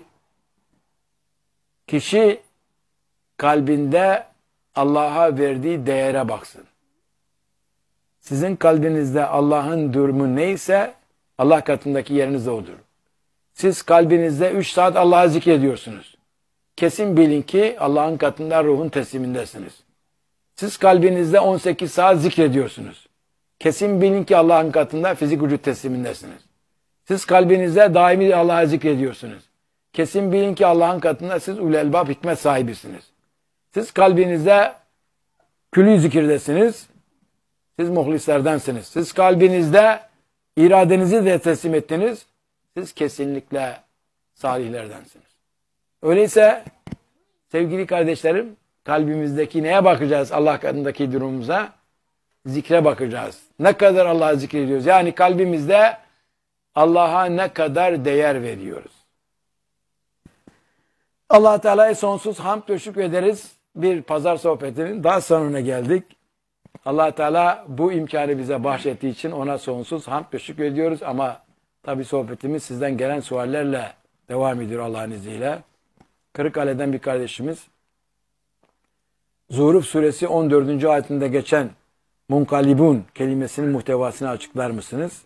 kişi kalbinde Allah'a verdiği değere baksın. Sizin kalbinizde Allah'ın durumu neyse Allah katındaki yeriniz de odur. Siz kalbinizde üç saat Allah'a zikrediyorsunuz. Kesin bilin ki Allah'ın katında ruhun teslimindesiniz. Siz kalbinizde on sekiz saat zikrediyorsunuz. Kesin bilin ki Allah'ın katında fizik vücut teslimindesiniz. Siz kalbinizde daimi Allah'a zikrediyorsunuz. Kesin bilin ki Allah'ın katında siz ulul elbab hikmet sahibisiniz. Siz kalbinizde külü zikirdesiniz. Siz muhlislerdensiniz. Siz kalbinizde iradenizi de teslim ettiniz. Siz kesinlikle salihlerdensiniz. Öyleyse sevgili kardeşlerim, kalbimizdeki neye bakacağız Allah katındaki durumumuza? Zikre bakacağız. Ne kadar Allah'ı zikrediyoruz? Yani kalbimizde Allah'a ne kadar değer veriyoruz? Allah Teala'ya sonsuz hamd ve şükür ederiz. Bir pazar sohbetinin daha sonuna geldik. Allah Teala bu imkanı bize bahşettiği için ona sonsuz hamd ve şükür ediyoruz. Ama tabi sohbetimiz sizden gelen suallerle devam ediyor Allah'ın izniyle. Kırıkkale'den bir kardeşimiz Zuhruf suresi on dördüncü ayetinde geçen munkalibun kelimesinin muhtevasını açıklar mısınız?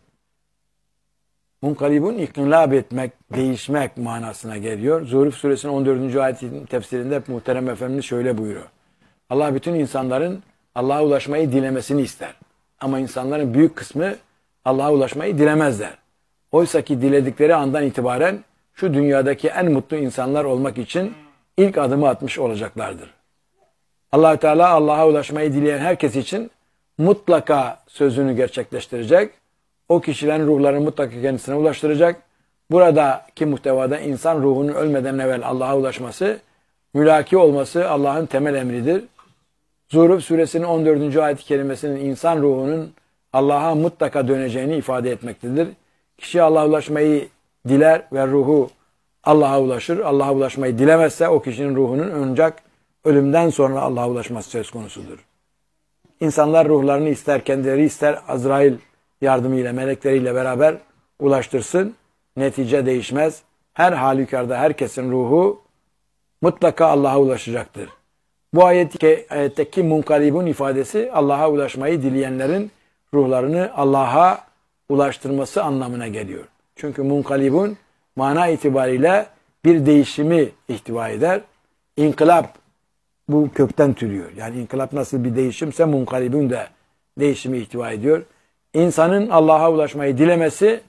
Munkalibun iknilab etmek, değişmek manasına geliyor. Zuhruf suresinin on dördüncü ayetin tefsirinde muhterem Efendimiz şöyle buyuruyor. Allah bütün insanların Allah'a ulaşmayı dilemesini ister. Ama insanların büyük kısmı Allah'a ulaşmayı dilemezler. Oysa ki diledikleri andan itibaren şu dünyadaki en mutlu insanlar olmak için ilk adımı atmış olacaklardır. Allah Teala Allah'a ulaşmayı dileyen herkes için mutlaka sözünü gerçekleştirecek. O kişilerin ruhlarını mutlaka kendisine ulaştıracak. Buradaki muhtevada insan ruhunun ölmeden evvel Allah'a ulaşması, mülaki olması Allah'ın temel emridir. Zuhruf suresinin on dördüncü ayet-i kerimesinin insan ruhunun Allah'a mutlaka döneceğini ifade etmektedir. Kişi Allah'a ulaşmayı diler ve ruhu Allah'a ulaşır. Allah'a ulaşmayı dilemezse o kişinin ruhunun ancak ölümden sonra Allah'a ulaşması söz konusudur. İnsanlar ruhlarını ister kendileri ister Azrail yardımıyla melekleriyle beraber ulaştırsın. Netice değişmez. Her halükarda herkesin ruhu mutlaka Allah'a ulaşacaktır. Bu ayetteki, ayetteki munkalibun ifadesi Allah'a ulaşmayı dileyenlerin ruhlarını Allah'a ulaştırması anlamına geliyor. Çünkü munkalibun mana itibariyle bir değişimi ihtiva eder. İnkılap bu kökten türüyor. Yani inkılap nasıl bir değişimse munkalibun da değişimi ihtiva ediyor. İnsanın Allah'a ulaşmayı dilemesi,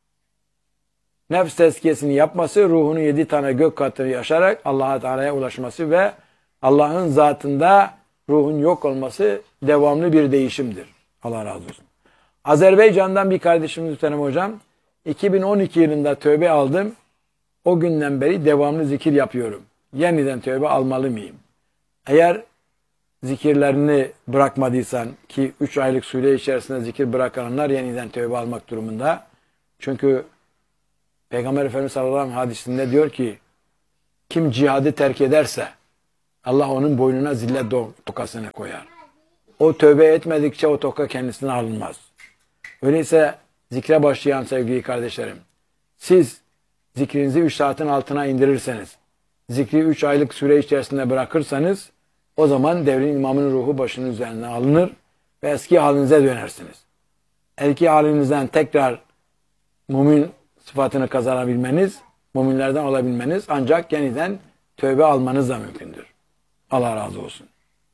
nefs tezkiyesini yapması, ruhunu yedi tane gök katını yaşarak Allah'a Teala'ya ulaşması ve Allah'ın zatında ruhun yok olması devamlı bir değişimdir. Allah razı olsun. Azerbaycan'dan bir kardeşimiz Muhterem Hocam, iki bin on iki yılında tövbe aldım. O günden beri devamlı zikir yapıyorum. Yeniden tövbe almalı mıyım? Eğer zikirlerini bırakmadıysan ki üç aylık süre içerisinde zikir bırakanlar yeniden tövbe almak durumunda. Çünkü Peygamber Efendimiz sallallahu aleyhi ve sellem hadisinde diyor ki kim cihadı terk ederse Allah onun boynuna zillet tokasını koyar. O tövbe etmedikçe o toka kendisine alınmaz. Öyleyse zikre başlayan sevgili kardeşlerim, siz zikrinizi üç saatin altına indirirseniz, zikri üç aylık süre içerisinde bırakırsanız, o zaman devrin imamının ruhu başının üzerine alınır ve eski halinize dönersiniz. Eski halinizden tekrar mümin sıfatını kazanabilmeniz, müminlerden olabilmeniz ancak yeniden tövbe almanızla mümkündür. Allah razı olsun.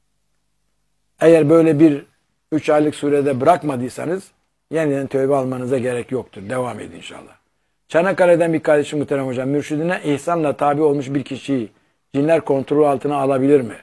Eğer böyle bir üç aylık sürede bırakmadıysanız yeniden tövbe almanıza gerek yoktur. Devam edin inşallah. Çanakkale'den bir kardeşim muhterem hocam, mürşidine ihsanla tabi olmuş bir kişiyi cinler kontrolü altına alabilir mi?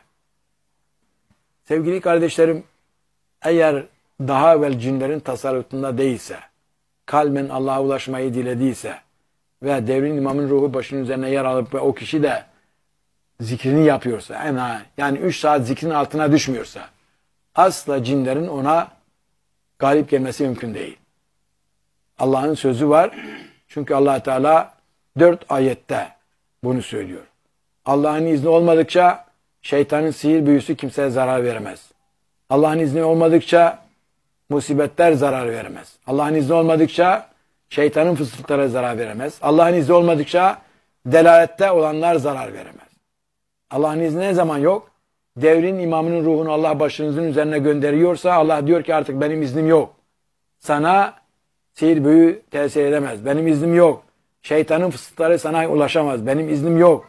Sevgili kardeşlerim, eğer daha evvel cinlerin tasarrufunda değilse, kalben Allah'a ulaşmayı dilediyse ve devrin imamın ruhu başının üzerine yer alıp ve o kişi de zikrini yapıyorsa, yani üç saat zikrin altına düşmüyorsa, asla cinlerin ona galip gelmesi mümkün değil. Allah'ın sözü var. Çünkü Allah Teala dört ayette bunu söylüyor. Allah'ın izni olmadıkça şeytanın sihir büyüsü kimseye zarar veremez. Allah'ın izni olmadıkça musibetler zarar veremez. Allah'ın izni olmadıkça şeytanın fısıltıları zarar veremez. Allah'ın izni olmadıkça delalette olanlar zarar veremez. Allah'ın izni ne zaman yok? Devrin imamının ruhunu Allah başınızın üzerine gönderiyorsa Allah diyor ki artık benim iznim yok. Sana sihir büyü tesir edemez. Benim iznim yok. Şeytanın fısıltıları sana ulaşamaz. Benim iznim yok.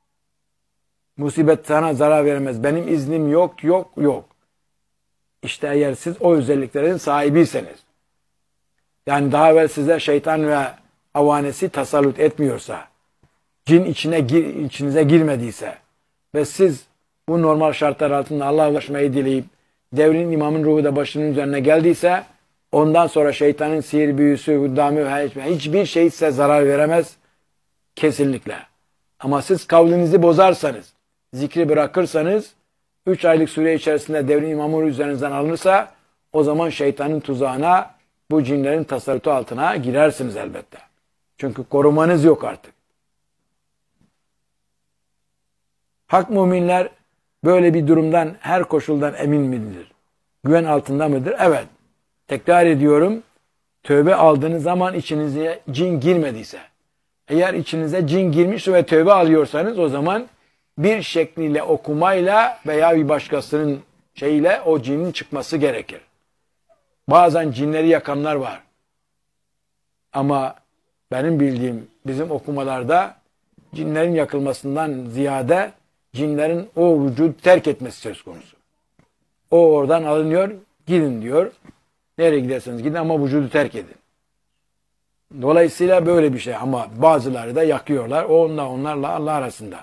Musibet sana zarar veremez. Benim iznim yok, yok, yok. İşte eğer siz o özelliklerin sahibiyseniz, yani daha evvel size şeytan ve avanesi tasallut etmiyorsa, cin içine içinize girmediyse ve siz bu normal şartlar altında Allah'a ulaşmayı dileyip devrin imamın ruhu da başının üzerine geldiyse, ondan sonra şeytanın sihir büyüsü, huddamı, hiçbir şey size zarar veremez. Kesinlikle. Ama siz kavlinizi bozarsanız, zikri bırakırsanız, üç aylık süre içerisinde devrin imamı üzerinizden alınırsa, o zaman şeytanın tuzağına, bu cinlerin tasarrutu altına girersiniz elbette. Çünkü korumanız yok artık. Hak müminler böyle bir durumdan, her koşuldan emin midir? Güven altında mıdır? Evet. Tekrar ediyorum, tövbe aldığınız zaman içinize cin girmediyse, eğer içinize cin girmiş ve tövbe alıyorsanız, o zaman bir şekliyle okumayla veya bir başkasının şeyiyle o cinin çıkması gerekir. Bazen cinleri yakanlar var. Ama benim bildiğim bizim okumalarda cinlerin yakılmasından ziyade cinlerin o vücudu terk etmesi söz konusu. O oradan alınıyor, gidin diyor. Nereye giderseniz gidin ama vücudu terk edin. Dolayısıyla böyle bir şey, ama bazıları da yakıyorlar. O onunla, onlarla Allah arasında.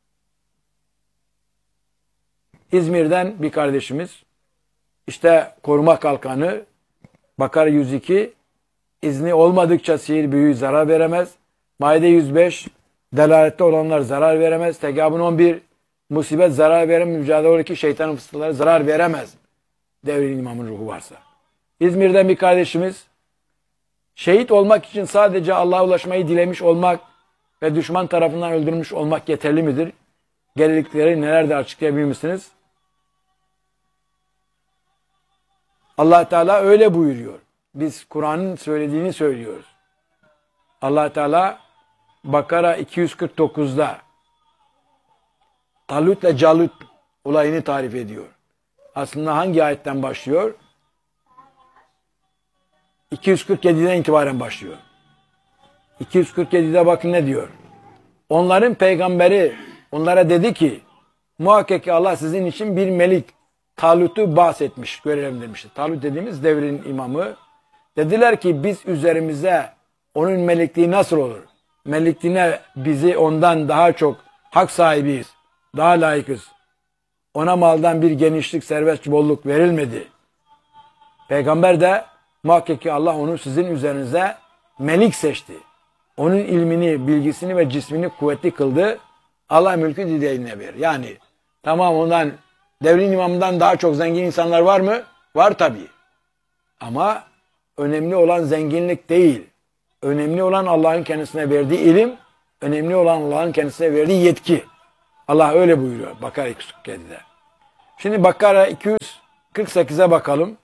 İzmir'den bir kardeşimiz, işte koruma kalkanı, Bakara yüz iki, izni olmadıkça sihir büyü zarar veremez. Maide yüz beş, delalette olanlar zarar veremez. Tegabun on bir, musibet zarar veremez. Mücadele on iki, şeytanın fısıltıları zarar veremez. Devrin imamın ruhu varsa. İzmir'den bir kardeşimiz, şehit olmak için sadece Allah'a ulaşmayı dilemiş olmak ve düşman tarafından öldürülmüş olmak yeterli midir? Gereklilikleri neler de açıklayabilir misiniz? Allah Teala öyle buyuruyor. Biz Kur'an'ın söylediğini söylüyoruz. Allah Teala Bakara iki yüz kırk dokuzda Talut ile Calut olayını tarif ediyor. Aslında hangi ayetten başlıyor? iki yüz kırk yediden itibaren başlıyor. iki yüz kırk yedide bakın ne diyor? Onların peygamberi onlara dedi ki, muhakkak ki Allah sizin için bir melik Talut'u bahsetmiş, görevlendirmişti. Talut dediğimiz devrin imamı. Dediler ki biz üzerimize onun melikliği nasıl olur? Melikliğine bizi ondan daha çok hak sahibiyiz, daha layıkız. Ona maldan bir genişlik, servet, bolluk verilmedi. Peygamber de muhakkak ki Allah onu sizin üzerinize melik seçti. Onun ilmini, bilgisini ve cismini kuvvetli kıldı. Allah mülkü dilediğine verir. Yani tamam, ondan devrin imamından daha çok zengin insanlar var mı? Var tabii. Ama önemli olan zenginlik değil. Önemli olan Allah'ın kendisine verdiği ilim, önemli olan Allah'ın kendisine verdiği yetki. Allah öyle buyuruyor Bakara iki yüz kırk yedide. Şimdi Bakara iki yüz kırk sekize bakalım.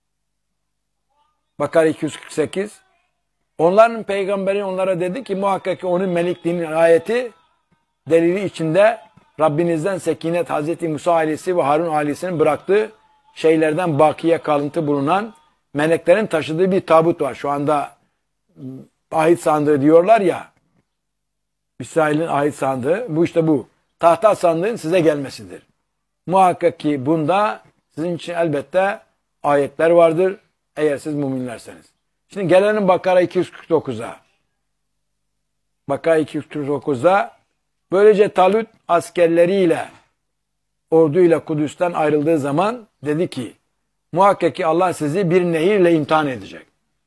Bakara iki yüz kırk sekiz. Onların peygamberi onlara dedi ki muhakkak ki onun melikliğinin ayeti delili içinde Rabbinizden sekinet Hazreti Musa ailesi ve Harun ailesinin bıraktığı şeylerden bakiye kalıntı bulunan meleklerin taşıdığı bir tabut var. Şu anda ahit sandığı diyorlar ya. İsrail'in ahit sandığı. Bu işte bu. Tahta sandığın size gelmesidir. Muhakkak ki bunda sizin için elbette ayetler vardır. Eğer siz müminlerseniz. Şimdi gelelim Bakara iki yüz kırk dokuza. Bakara iki yüz kırk dokuzda böylece Talut askerleriyle orduyla Kudüs'ten ayrıldığı zaman dedi ki muhakkak ki Allah sizi bir nehirle imtihan edecek.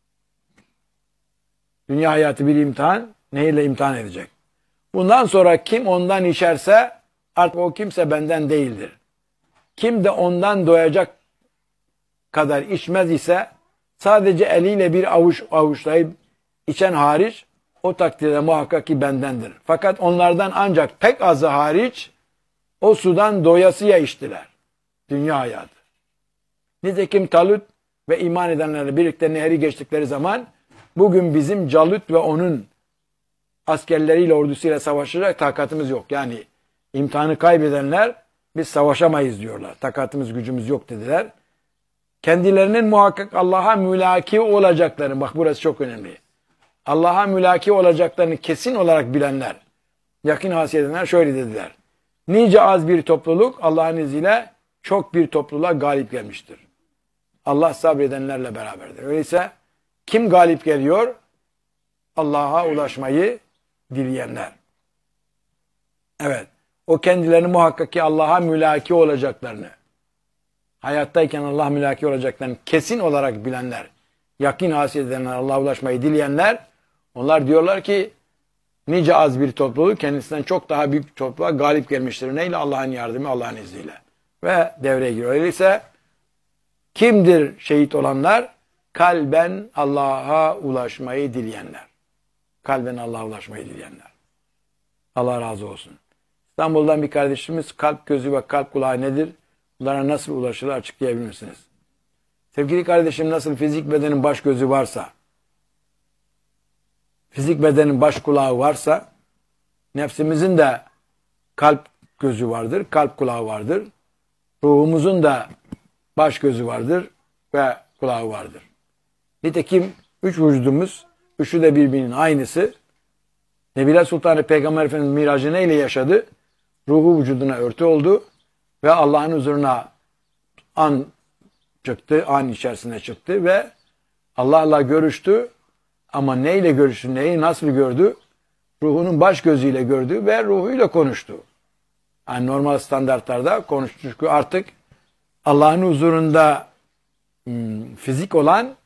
Dünya hayatı bir imtihan, nehirle imtihan edecek. Bundan sonra kim ondan içerse artık o kimse benden değildir. Kim de ondan doyacak kadar içmez ise sadece eliyle bir avuç avuçlayıp içen hariç o takdirde muhakkak ki bendendir. Fakat onlardan ancak pek azı hariç o sudan doyasıya içtiler. Dünya hayatı. Nitekim Talut ve iman edenlerle birlikte nehri geçtikleri zaman bugün bizim Calut ve onun askerleriyle ordusuyla savaşacak takatımız yok. Yani imtihanı kaybedenler biz savaşamayız diyorlar. Takatımız gücümüz yok dediler. Kendilerinin muhakkak Allah'a mülaki olacaklarını, bak burası çok önemli. Allah'a mülaki olacaklarını kesin olarak bilenler, yakın hasiyet edenler şöyle dediler. Nice az bir topluluk Allah'ın izniyle çok bir topluluğa galip gelmiştir. Allah sabredenlerle beraberdir. Öyleyse kim galip geliyor? Allah'a ulaşmayı dileyenler. Evet. O kendilerini muhakkak ki Allah'a mülaki olacaklarını, hayattayken Allah mülaki olacaklarını kesin olarak bilenler, yakin hasiyet edenler, Allah'a ulaşmayı dileyenler, onlar diyorlar ki nice az bir topluluk kendisinden çok daha büyük bir topluluğa galip gelmiştir. Neyle? Allah'ın yardımı, Allah'ın izniyle. Ve devreye giriyor. Öyleyse kimdir şehit olanlar? Kalben Allah'a ulaşmayı dileyenler. Kalben Allah'a ulaşmayı dileyenler. Allah razı olsun. İstanbul'dan bir kardeşimiz kalp gözü ve kalp kulağı nedir? Bunlara nasıl ulaşılır açıklayabilir misiniz? Sevgili kardeşim, nasıl fizik bedenin baş gözü varsa, fizik bedenin baş kulağı varsa, nefsimizin de kalp gözü vardır, kalp kulağı vardır. Ruhumuzun da baş gözü vardır ve kulağı vardır. Nitekim üç vücudumuz, üçü de birbirinin aynısı. Nebiler Sultanı Peygamber Efendimiz miracı neyle yaşadı? Ruhu vücuduna örtü oldu ve Allah'ın huzuruna an çıktı, an içerisine çıktı ve Allah'la görüştü. Ama neyle görüştü, neyi nasıl gördü? Ruhunun baş gözüyle gördü ve ruhuyla konuştu. Yani normal standartlarda konuştu. Çünkü artık Allah'ın huzurunda hmm, fizik olan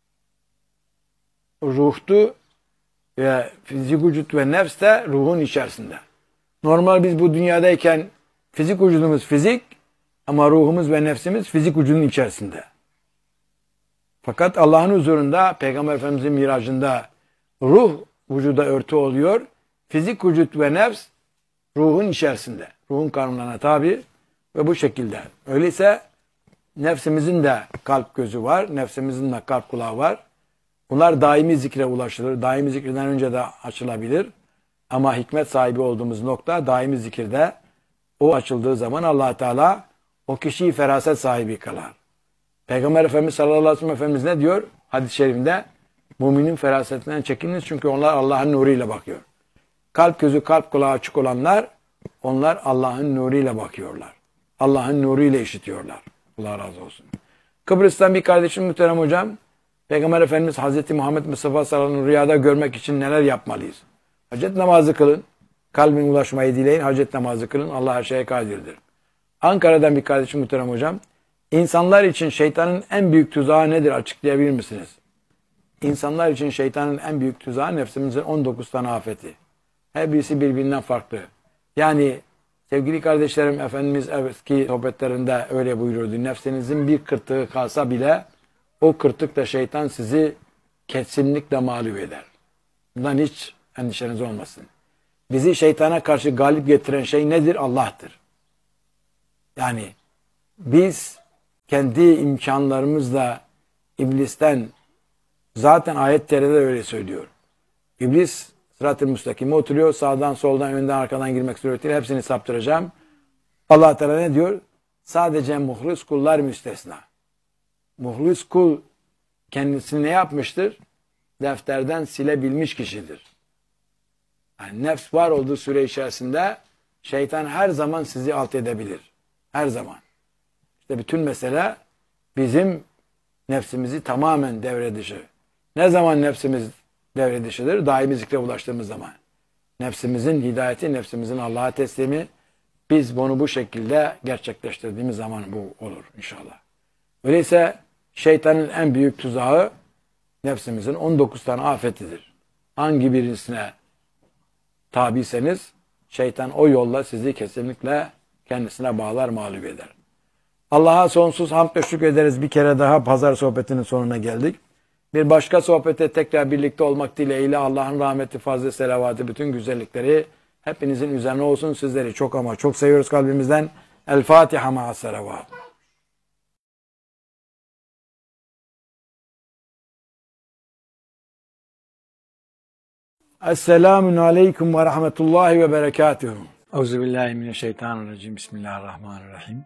ruhtu ve fizik vücut ve nefs de ruhun içerisinde. Normal biz bu dünyadayken fizik vücudumuz fizik ama ruhumuz ve nefsimiz fizik vücudun içerisinde. Fakat Allah'ın huzurunda Peygamber Efendimiz'in miracında ruh vücuda örtü oluyor. Fizik vücut ve nefs ruhun içerisinde. Ruhun kanunlarına tabi ve bu şekilde. Öyleyse nefsimizin de kalp gözü var. Nefsimizin de kalp kulağı var. Bunlar daimi zikre ulaşılır. Daimi zikreden önce de açılabilir. Ama hikmet sahibi olduğumuz nokta daimi zikirde o açıldığı zaman Allah Teala o kişiyi feraset sahibi kılar. Peygamber Efendimiz sallallahu aleyhi ve sellem Efendimiz ne diyor? Hadis-i şerifinde müminin ferasetinden çekiniz çünkü onlar Allah'ın nuruyla bakıyor. Kalp gözü kalp kulağı açık olanlar onlar Allah'ın nuruyla bakıyorlar. Allah'ın nuruyla işitiyorlar. Allah razı olsun. Kıbrıs'tan bir kardeşim muhterem hocam, Peygamber Efendimiz Hazreti Muhammed Mustafa sallallahu aleyhi ve sellem rüyada görmek için neler yapmalıyız? Hacet namazı kılın. Kalbin ulaşmayı dileyin. Hacet namazı kılın. Allah her şeye kadirdir. Ankara'dan bir kardeşim muhterem hocam, İnsanlar için şeytanın en büyük tuzağı nedir? Açıklayabilir misiniz? İnsanlar için şeytanın en büyük tuzağı nefsimizin on dokuz tane afeti. Her birisi birbirinden farklı. Yani sevgili kardeşlerim, Efendimiz eski sohbetlerinde öyle buyururdu. Nefsinizin bir kırtığı kalsa bile o kırtıkla şeytan sizi kesinlikle mağlup eder. Bundan hiç endişeniz olmasın. bizi şeytana karşı galip getiren şey nedir? Allah'tır. Yani biz kendi imkanlarımızla iblisten, zaten ayet-i öyle söylüyor. İblis sırat-ı müstakime oturuyor. Sağdan, soldan, önden, arkadan girmek suretiyle hepsini saptıracağım. Allah Teala ne diyor? Sadece muhlis kullar müstesna. Muhlis kul kendisini ne yapmıştır? Defterden silebilmiş kişidir. Yani nefs var olduğu süre içerisinde şeytan her zaman sizi alt edebilir. Her zaman. İşte bütün mesele bizim nefsimizi tamamen devre dışı. Ne zaman nefsimiz devre dışıdır? Daimi zikre ulaştığımız zaman. Nefsimizin hidayeti, nefsimizin Allah'a teslimi, biz bunu bu şekilde gerçekleştirdiğimiz zaman bu olur inşallah. Öyleyse şeytanın en büyük tuzağı nefsimizin on dokuz tane afetidir. Hangi birisine tabiyseniz şeytan o yolla sizi kesinlikle kendisine bağlar, mağlup eder. Allah'a sonsuz hamd ve şükür ederiz. Bir kere daha pazar sohbetinin sonuna geldik. Bir başka sohbete tekrar birlikte olmak dileğiyle Allah'ın rahmeti, fazlı, selavatı, bütün güzellikleri hepinizin üzerine olsun. Sizleri çok ama çok seviyoruz kalbimizden. El Fatiha ma'as selavat. Esselamun aleyküm ve rahmetullahi ve berekatuhu. Euzubillahimineşşeytanirracim. Bismillahirrahmanirrahim.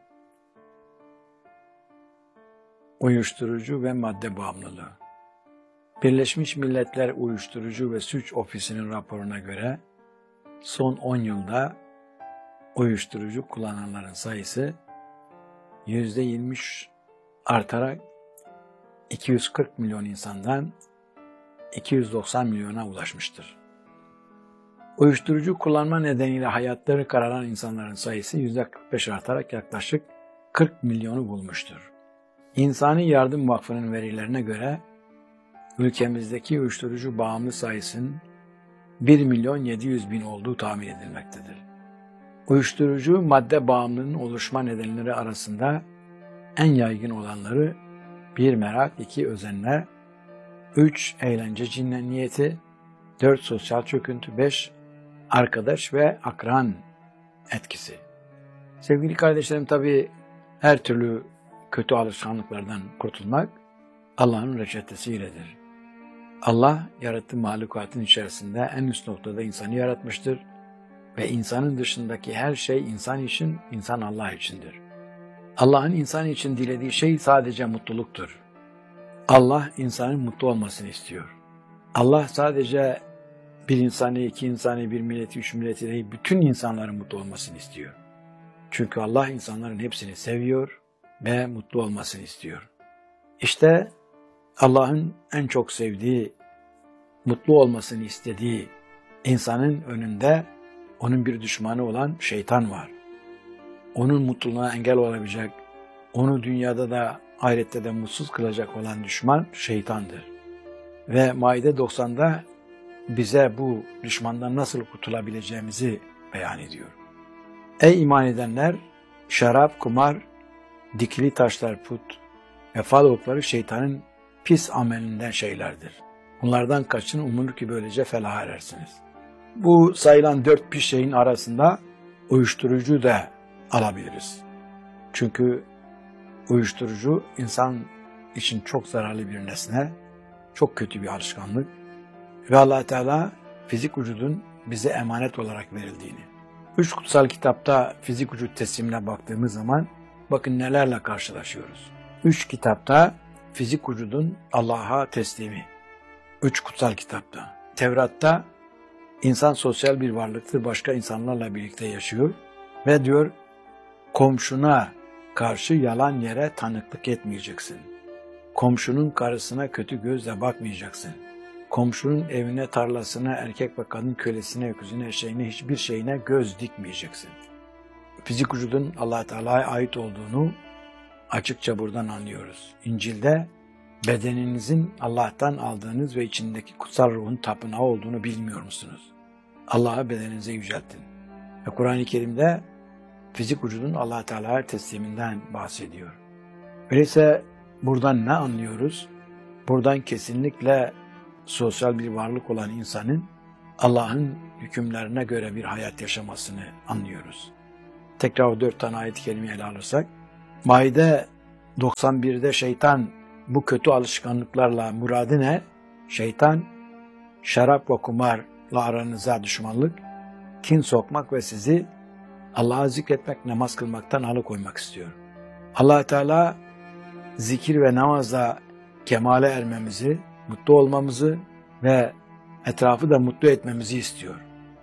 Uyuşturucu ve madde bağımlılığı. Birleşmiş Milletler Uyuşturucu ve Suç Ofisi'nin raporuna göre son on yılda uyuşturucu kullananların sayısı yüzde yirmi artarak iki yüz kırk milyon insandan iki yüz doksan milyona ulaşmıştır. Uyuşturucu kullanma nedeniyle hayatları kararan insanların sayısı yüzde kırk beş artarak yaklaşık kırk milyonu bulmuştur. İnsani Yardım Vakfı'nın verilerine göre ülkemizdeki uyuşturucu bağımlı sayısının bir milyon yedi yüz bin olduğu tahmin edilmektedir. Uyuşturucu madde bağımlılığının oluşma nedenleri arasında en yaygın olanları bir merak, iki özenme, üç eğlence cinniyeti, dört sosyal çöküntü, beş arkadaş ve akran etkisi. Sevgili kardeşlerim, tabii her türlü kötü alışkanlıklardan kurtulmak Allah'ın reçetesiyledir. Allah yarattığı mahlukatın içerisinde en üst noktada insanı yaratmıştır ve insanın dışındaki her şey insan için, insan Allah içindir. Allah'ın insan için dilediği şey sadece mutluluktur. Allah insanın mutlu olmasını istiyor. Allah sadece bir insanı, iki insanı, bir milleti, üç milleti değil, bütün insanların mutlu olmasını istiyor. Çünkü Allah insanların hepsini seviyor ve mutlu olmasını istiyor. İşte Allah'ın en çok sevdiği, mutlu olmasını istediği insanın önünde onun bir düşmanı olan şeytan var. Onun mutluluğuna engel olabilecek, onu dünyada da ahirette de mutsuz kılacak olan düşman şeytandır. Ve Maide doksanda bize bu düşmandan nasıl kurtulabileceğimizi beyan ediyor. Ey iman edenler! Şarap, kumar, dikili taşlar, put ve fal okları şeytanın pis amelinden şeylerdir. Bunlardan kaçın, umulur ki böylece felaha erersiniz. Bu sayılan dört pis şeyin arasında uyuşturucu da alabiliriz. Çünkü uyuşturucu insan için çok zararlı bir nesne, çok kötü bir alışkanlık ve Allah Teala fizik vücudun bize emanet olarak verildiğini. Üç kutsal kitapta fizik vücut teslimine baktığımız zaman bakın nelerle karşılaşıyoruz. Üç kitapta fizik vücudun Allah'a teslimi. Üç kutsal kitapta. Tevrat'ta insan sosyal bir varlıktır, başka insanlarla birlikte yaşıyor ve diyor komşuna karşı yalan yere tanıklık etmeyeceksin. Komşunun karısına kötü gözle bakmayacaksın. Komşunun evine, tarlasına, erkek ve kadın kölesine, öküzüne, eşeğine, hiçbir şeyine göz dikmeyeceksin. Fizik vücudun Allah Teala'ya ait olduğunu açıkça buradan anlıyoruz. İncil'de bedeninizin Allah'tan aldığınız ve içindeki kutsal ruhun tapınağı olduğunu bilmiyor musunuz? Allah'a bedeninize yüceltin. Ve Kur'an-ı Kerim'de fizik vücudun Allah Teala'ya tesliminden bahsediyor. Öyleyse buradan ne anlıyoruz? Buradan kesinlikle sosyal bir varlık olan insanın Allah'ın hükümlerine göre bir hayat yaşamasını anlıyoruz. Tekrar o dört tane ayet-i kerimeyi ele alırsak, Maide doksan birde şeytan bu kötü alışkanlıklarla muradı ne? Şeytan, şarap ve kumarla aranıza düşmanlık, kin sokmak ve sizi Allah'a zikretmek, namaz kılmaktan alıkoymak istiyor. Allah Teala zikir ve namazla kemale ermemizi, mutlu olmamızı ve etrafı da mutlu etmemizi istiyor.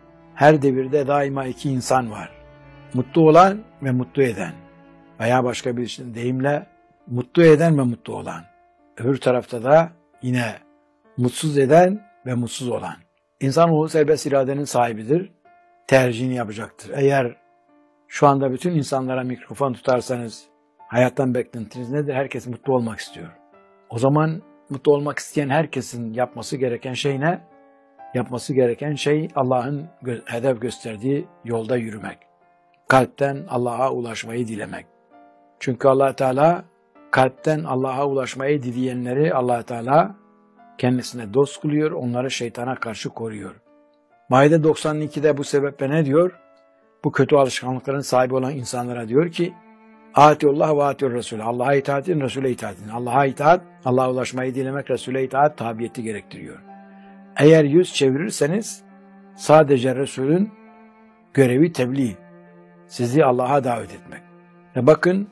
Her devirde daima iki insan var. Mutlu olan ve mutlu eden. Veya başka bir deyimle mutlu eden ve mutlu olan. Öbür tarafta da yine mutsuz eden ve mutsuz olan. İnsanoğlu serbest iradenin sahibidir. Tercihini yapacaktır. Eğer şu anda bütün insanlara mikrofon tutarsanız hayattan beklentiniz nedir? Herkes mutlu olmak istiyor. O zaman mutlu olmak isteyen herkesin yapması gereken şey ne? Yapması gereken şey Allah'ın gö- hedef gösterdiği yolda yürümek. Kalpten Allah'a ulaşmayı dilemek. Çünkü Allah Teala kalpten Allah'a ulaşmayı dileyenleri Allah Teala kendisine dost kılıyor, onları şeytana karşı koruyor. Maide doksan ikide bu sebeple ne diyor? Bu kötü alışkanlıkların sahibi olan insanlara diyor ki Atiullah ve atiur Resulü. Allah'a itaat edin, Resul'e itaat edin. Allah'a itaat, Allah'a ulaşmayı dilemek, Resul'e itaat, tabiyeti gerektiriyor. Eğer yüz çevirirseniz sadece Resul'ün görevi tebliğ, sizi Allah'a davet etmek. Ve bakın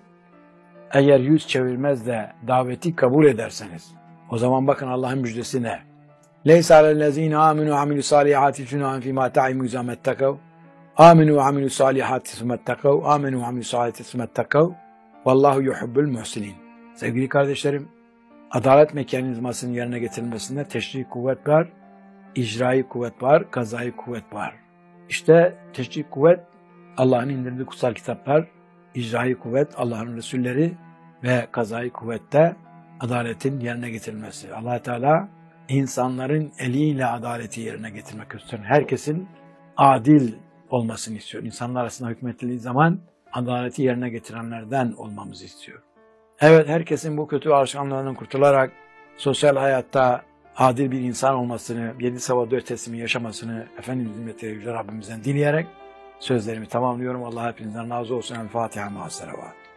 eğer yüz çevirmez de daveti kabul ederseniz o zaman bakın Allah'ın müjdesi ne? Leysa alellezine aminu amilu salihati cunahan fima ta'imu izamettekav aminu ve amilu salihati sümettekav aminu ve amilu salihati sümettekav vallahu yuhibbul muhsinin. Sevgili kardeşlerim, adalet mekanizmasının yerine getirilmesinde teşri kuvvet var, icrai kuvvet var, kazai kuvvet var. İşte teşri kuvvet Allah'ın indirdiği kutsal kitaplar, icrai kuvvet Allah'ın Resulleri ve kazai kuvvette adaletin yerine getirilmesi. Allah Teala insanların eliyle adaleti yerine getirmek istiyor. Herkesin adil olmasını istiyor. İnsanlar arasında hükmettiği zaman adaleti yerine getirenlerden olmamızı istiyor. Evet, herkesin bu kötü alışkanlığından kurtularak sosyal hayatta adil bir insan olmasını, yedi sabah dört teslimi yaşamasını Efendimizin ve Rabbimizden dileyerek sözlerimi tamamlıyorum. Allah hepinizden razı olsun. El Fatiha ma'as salavat.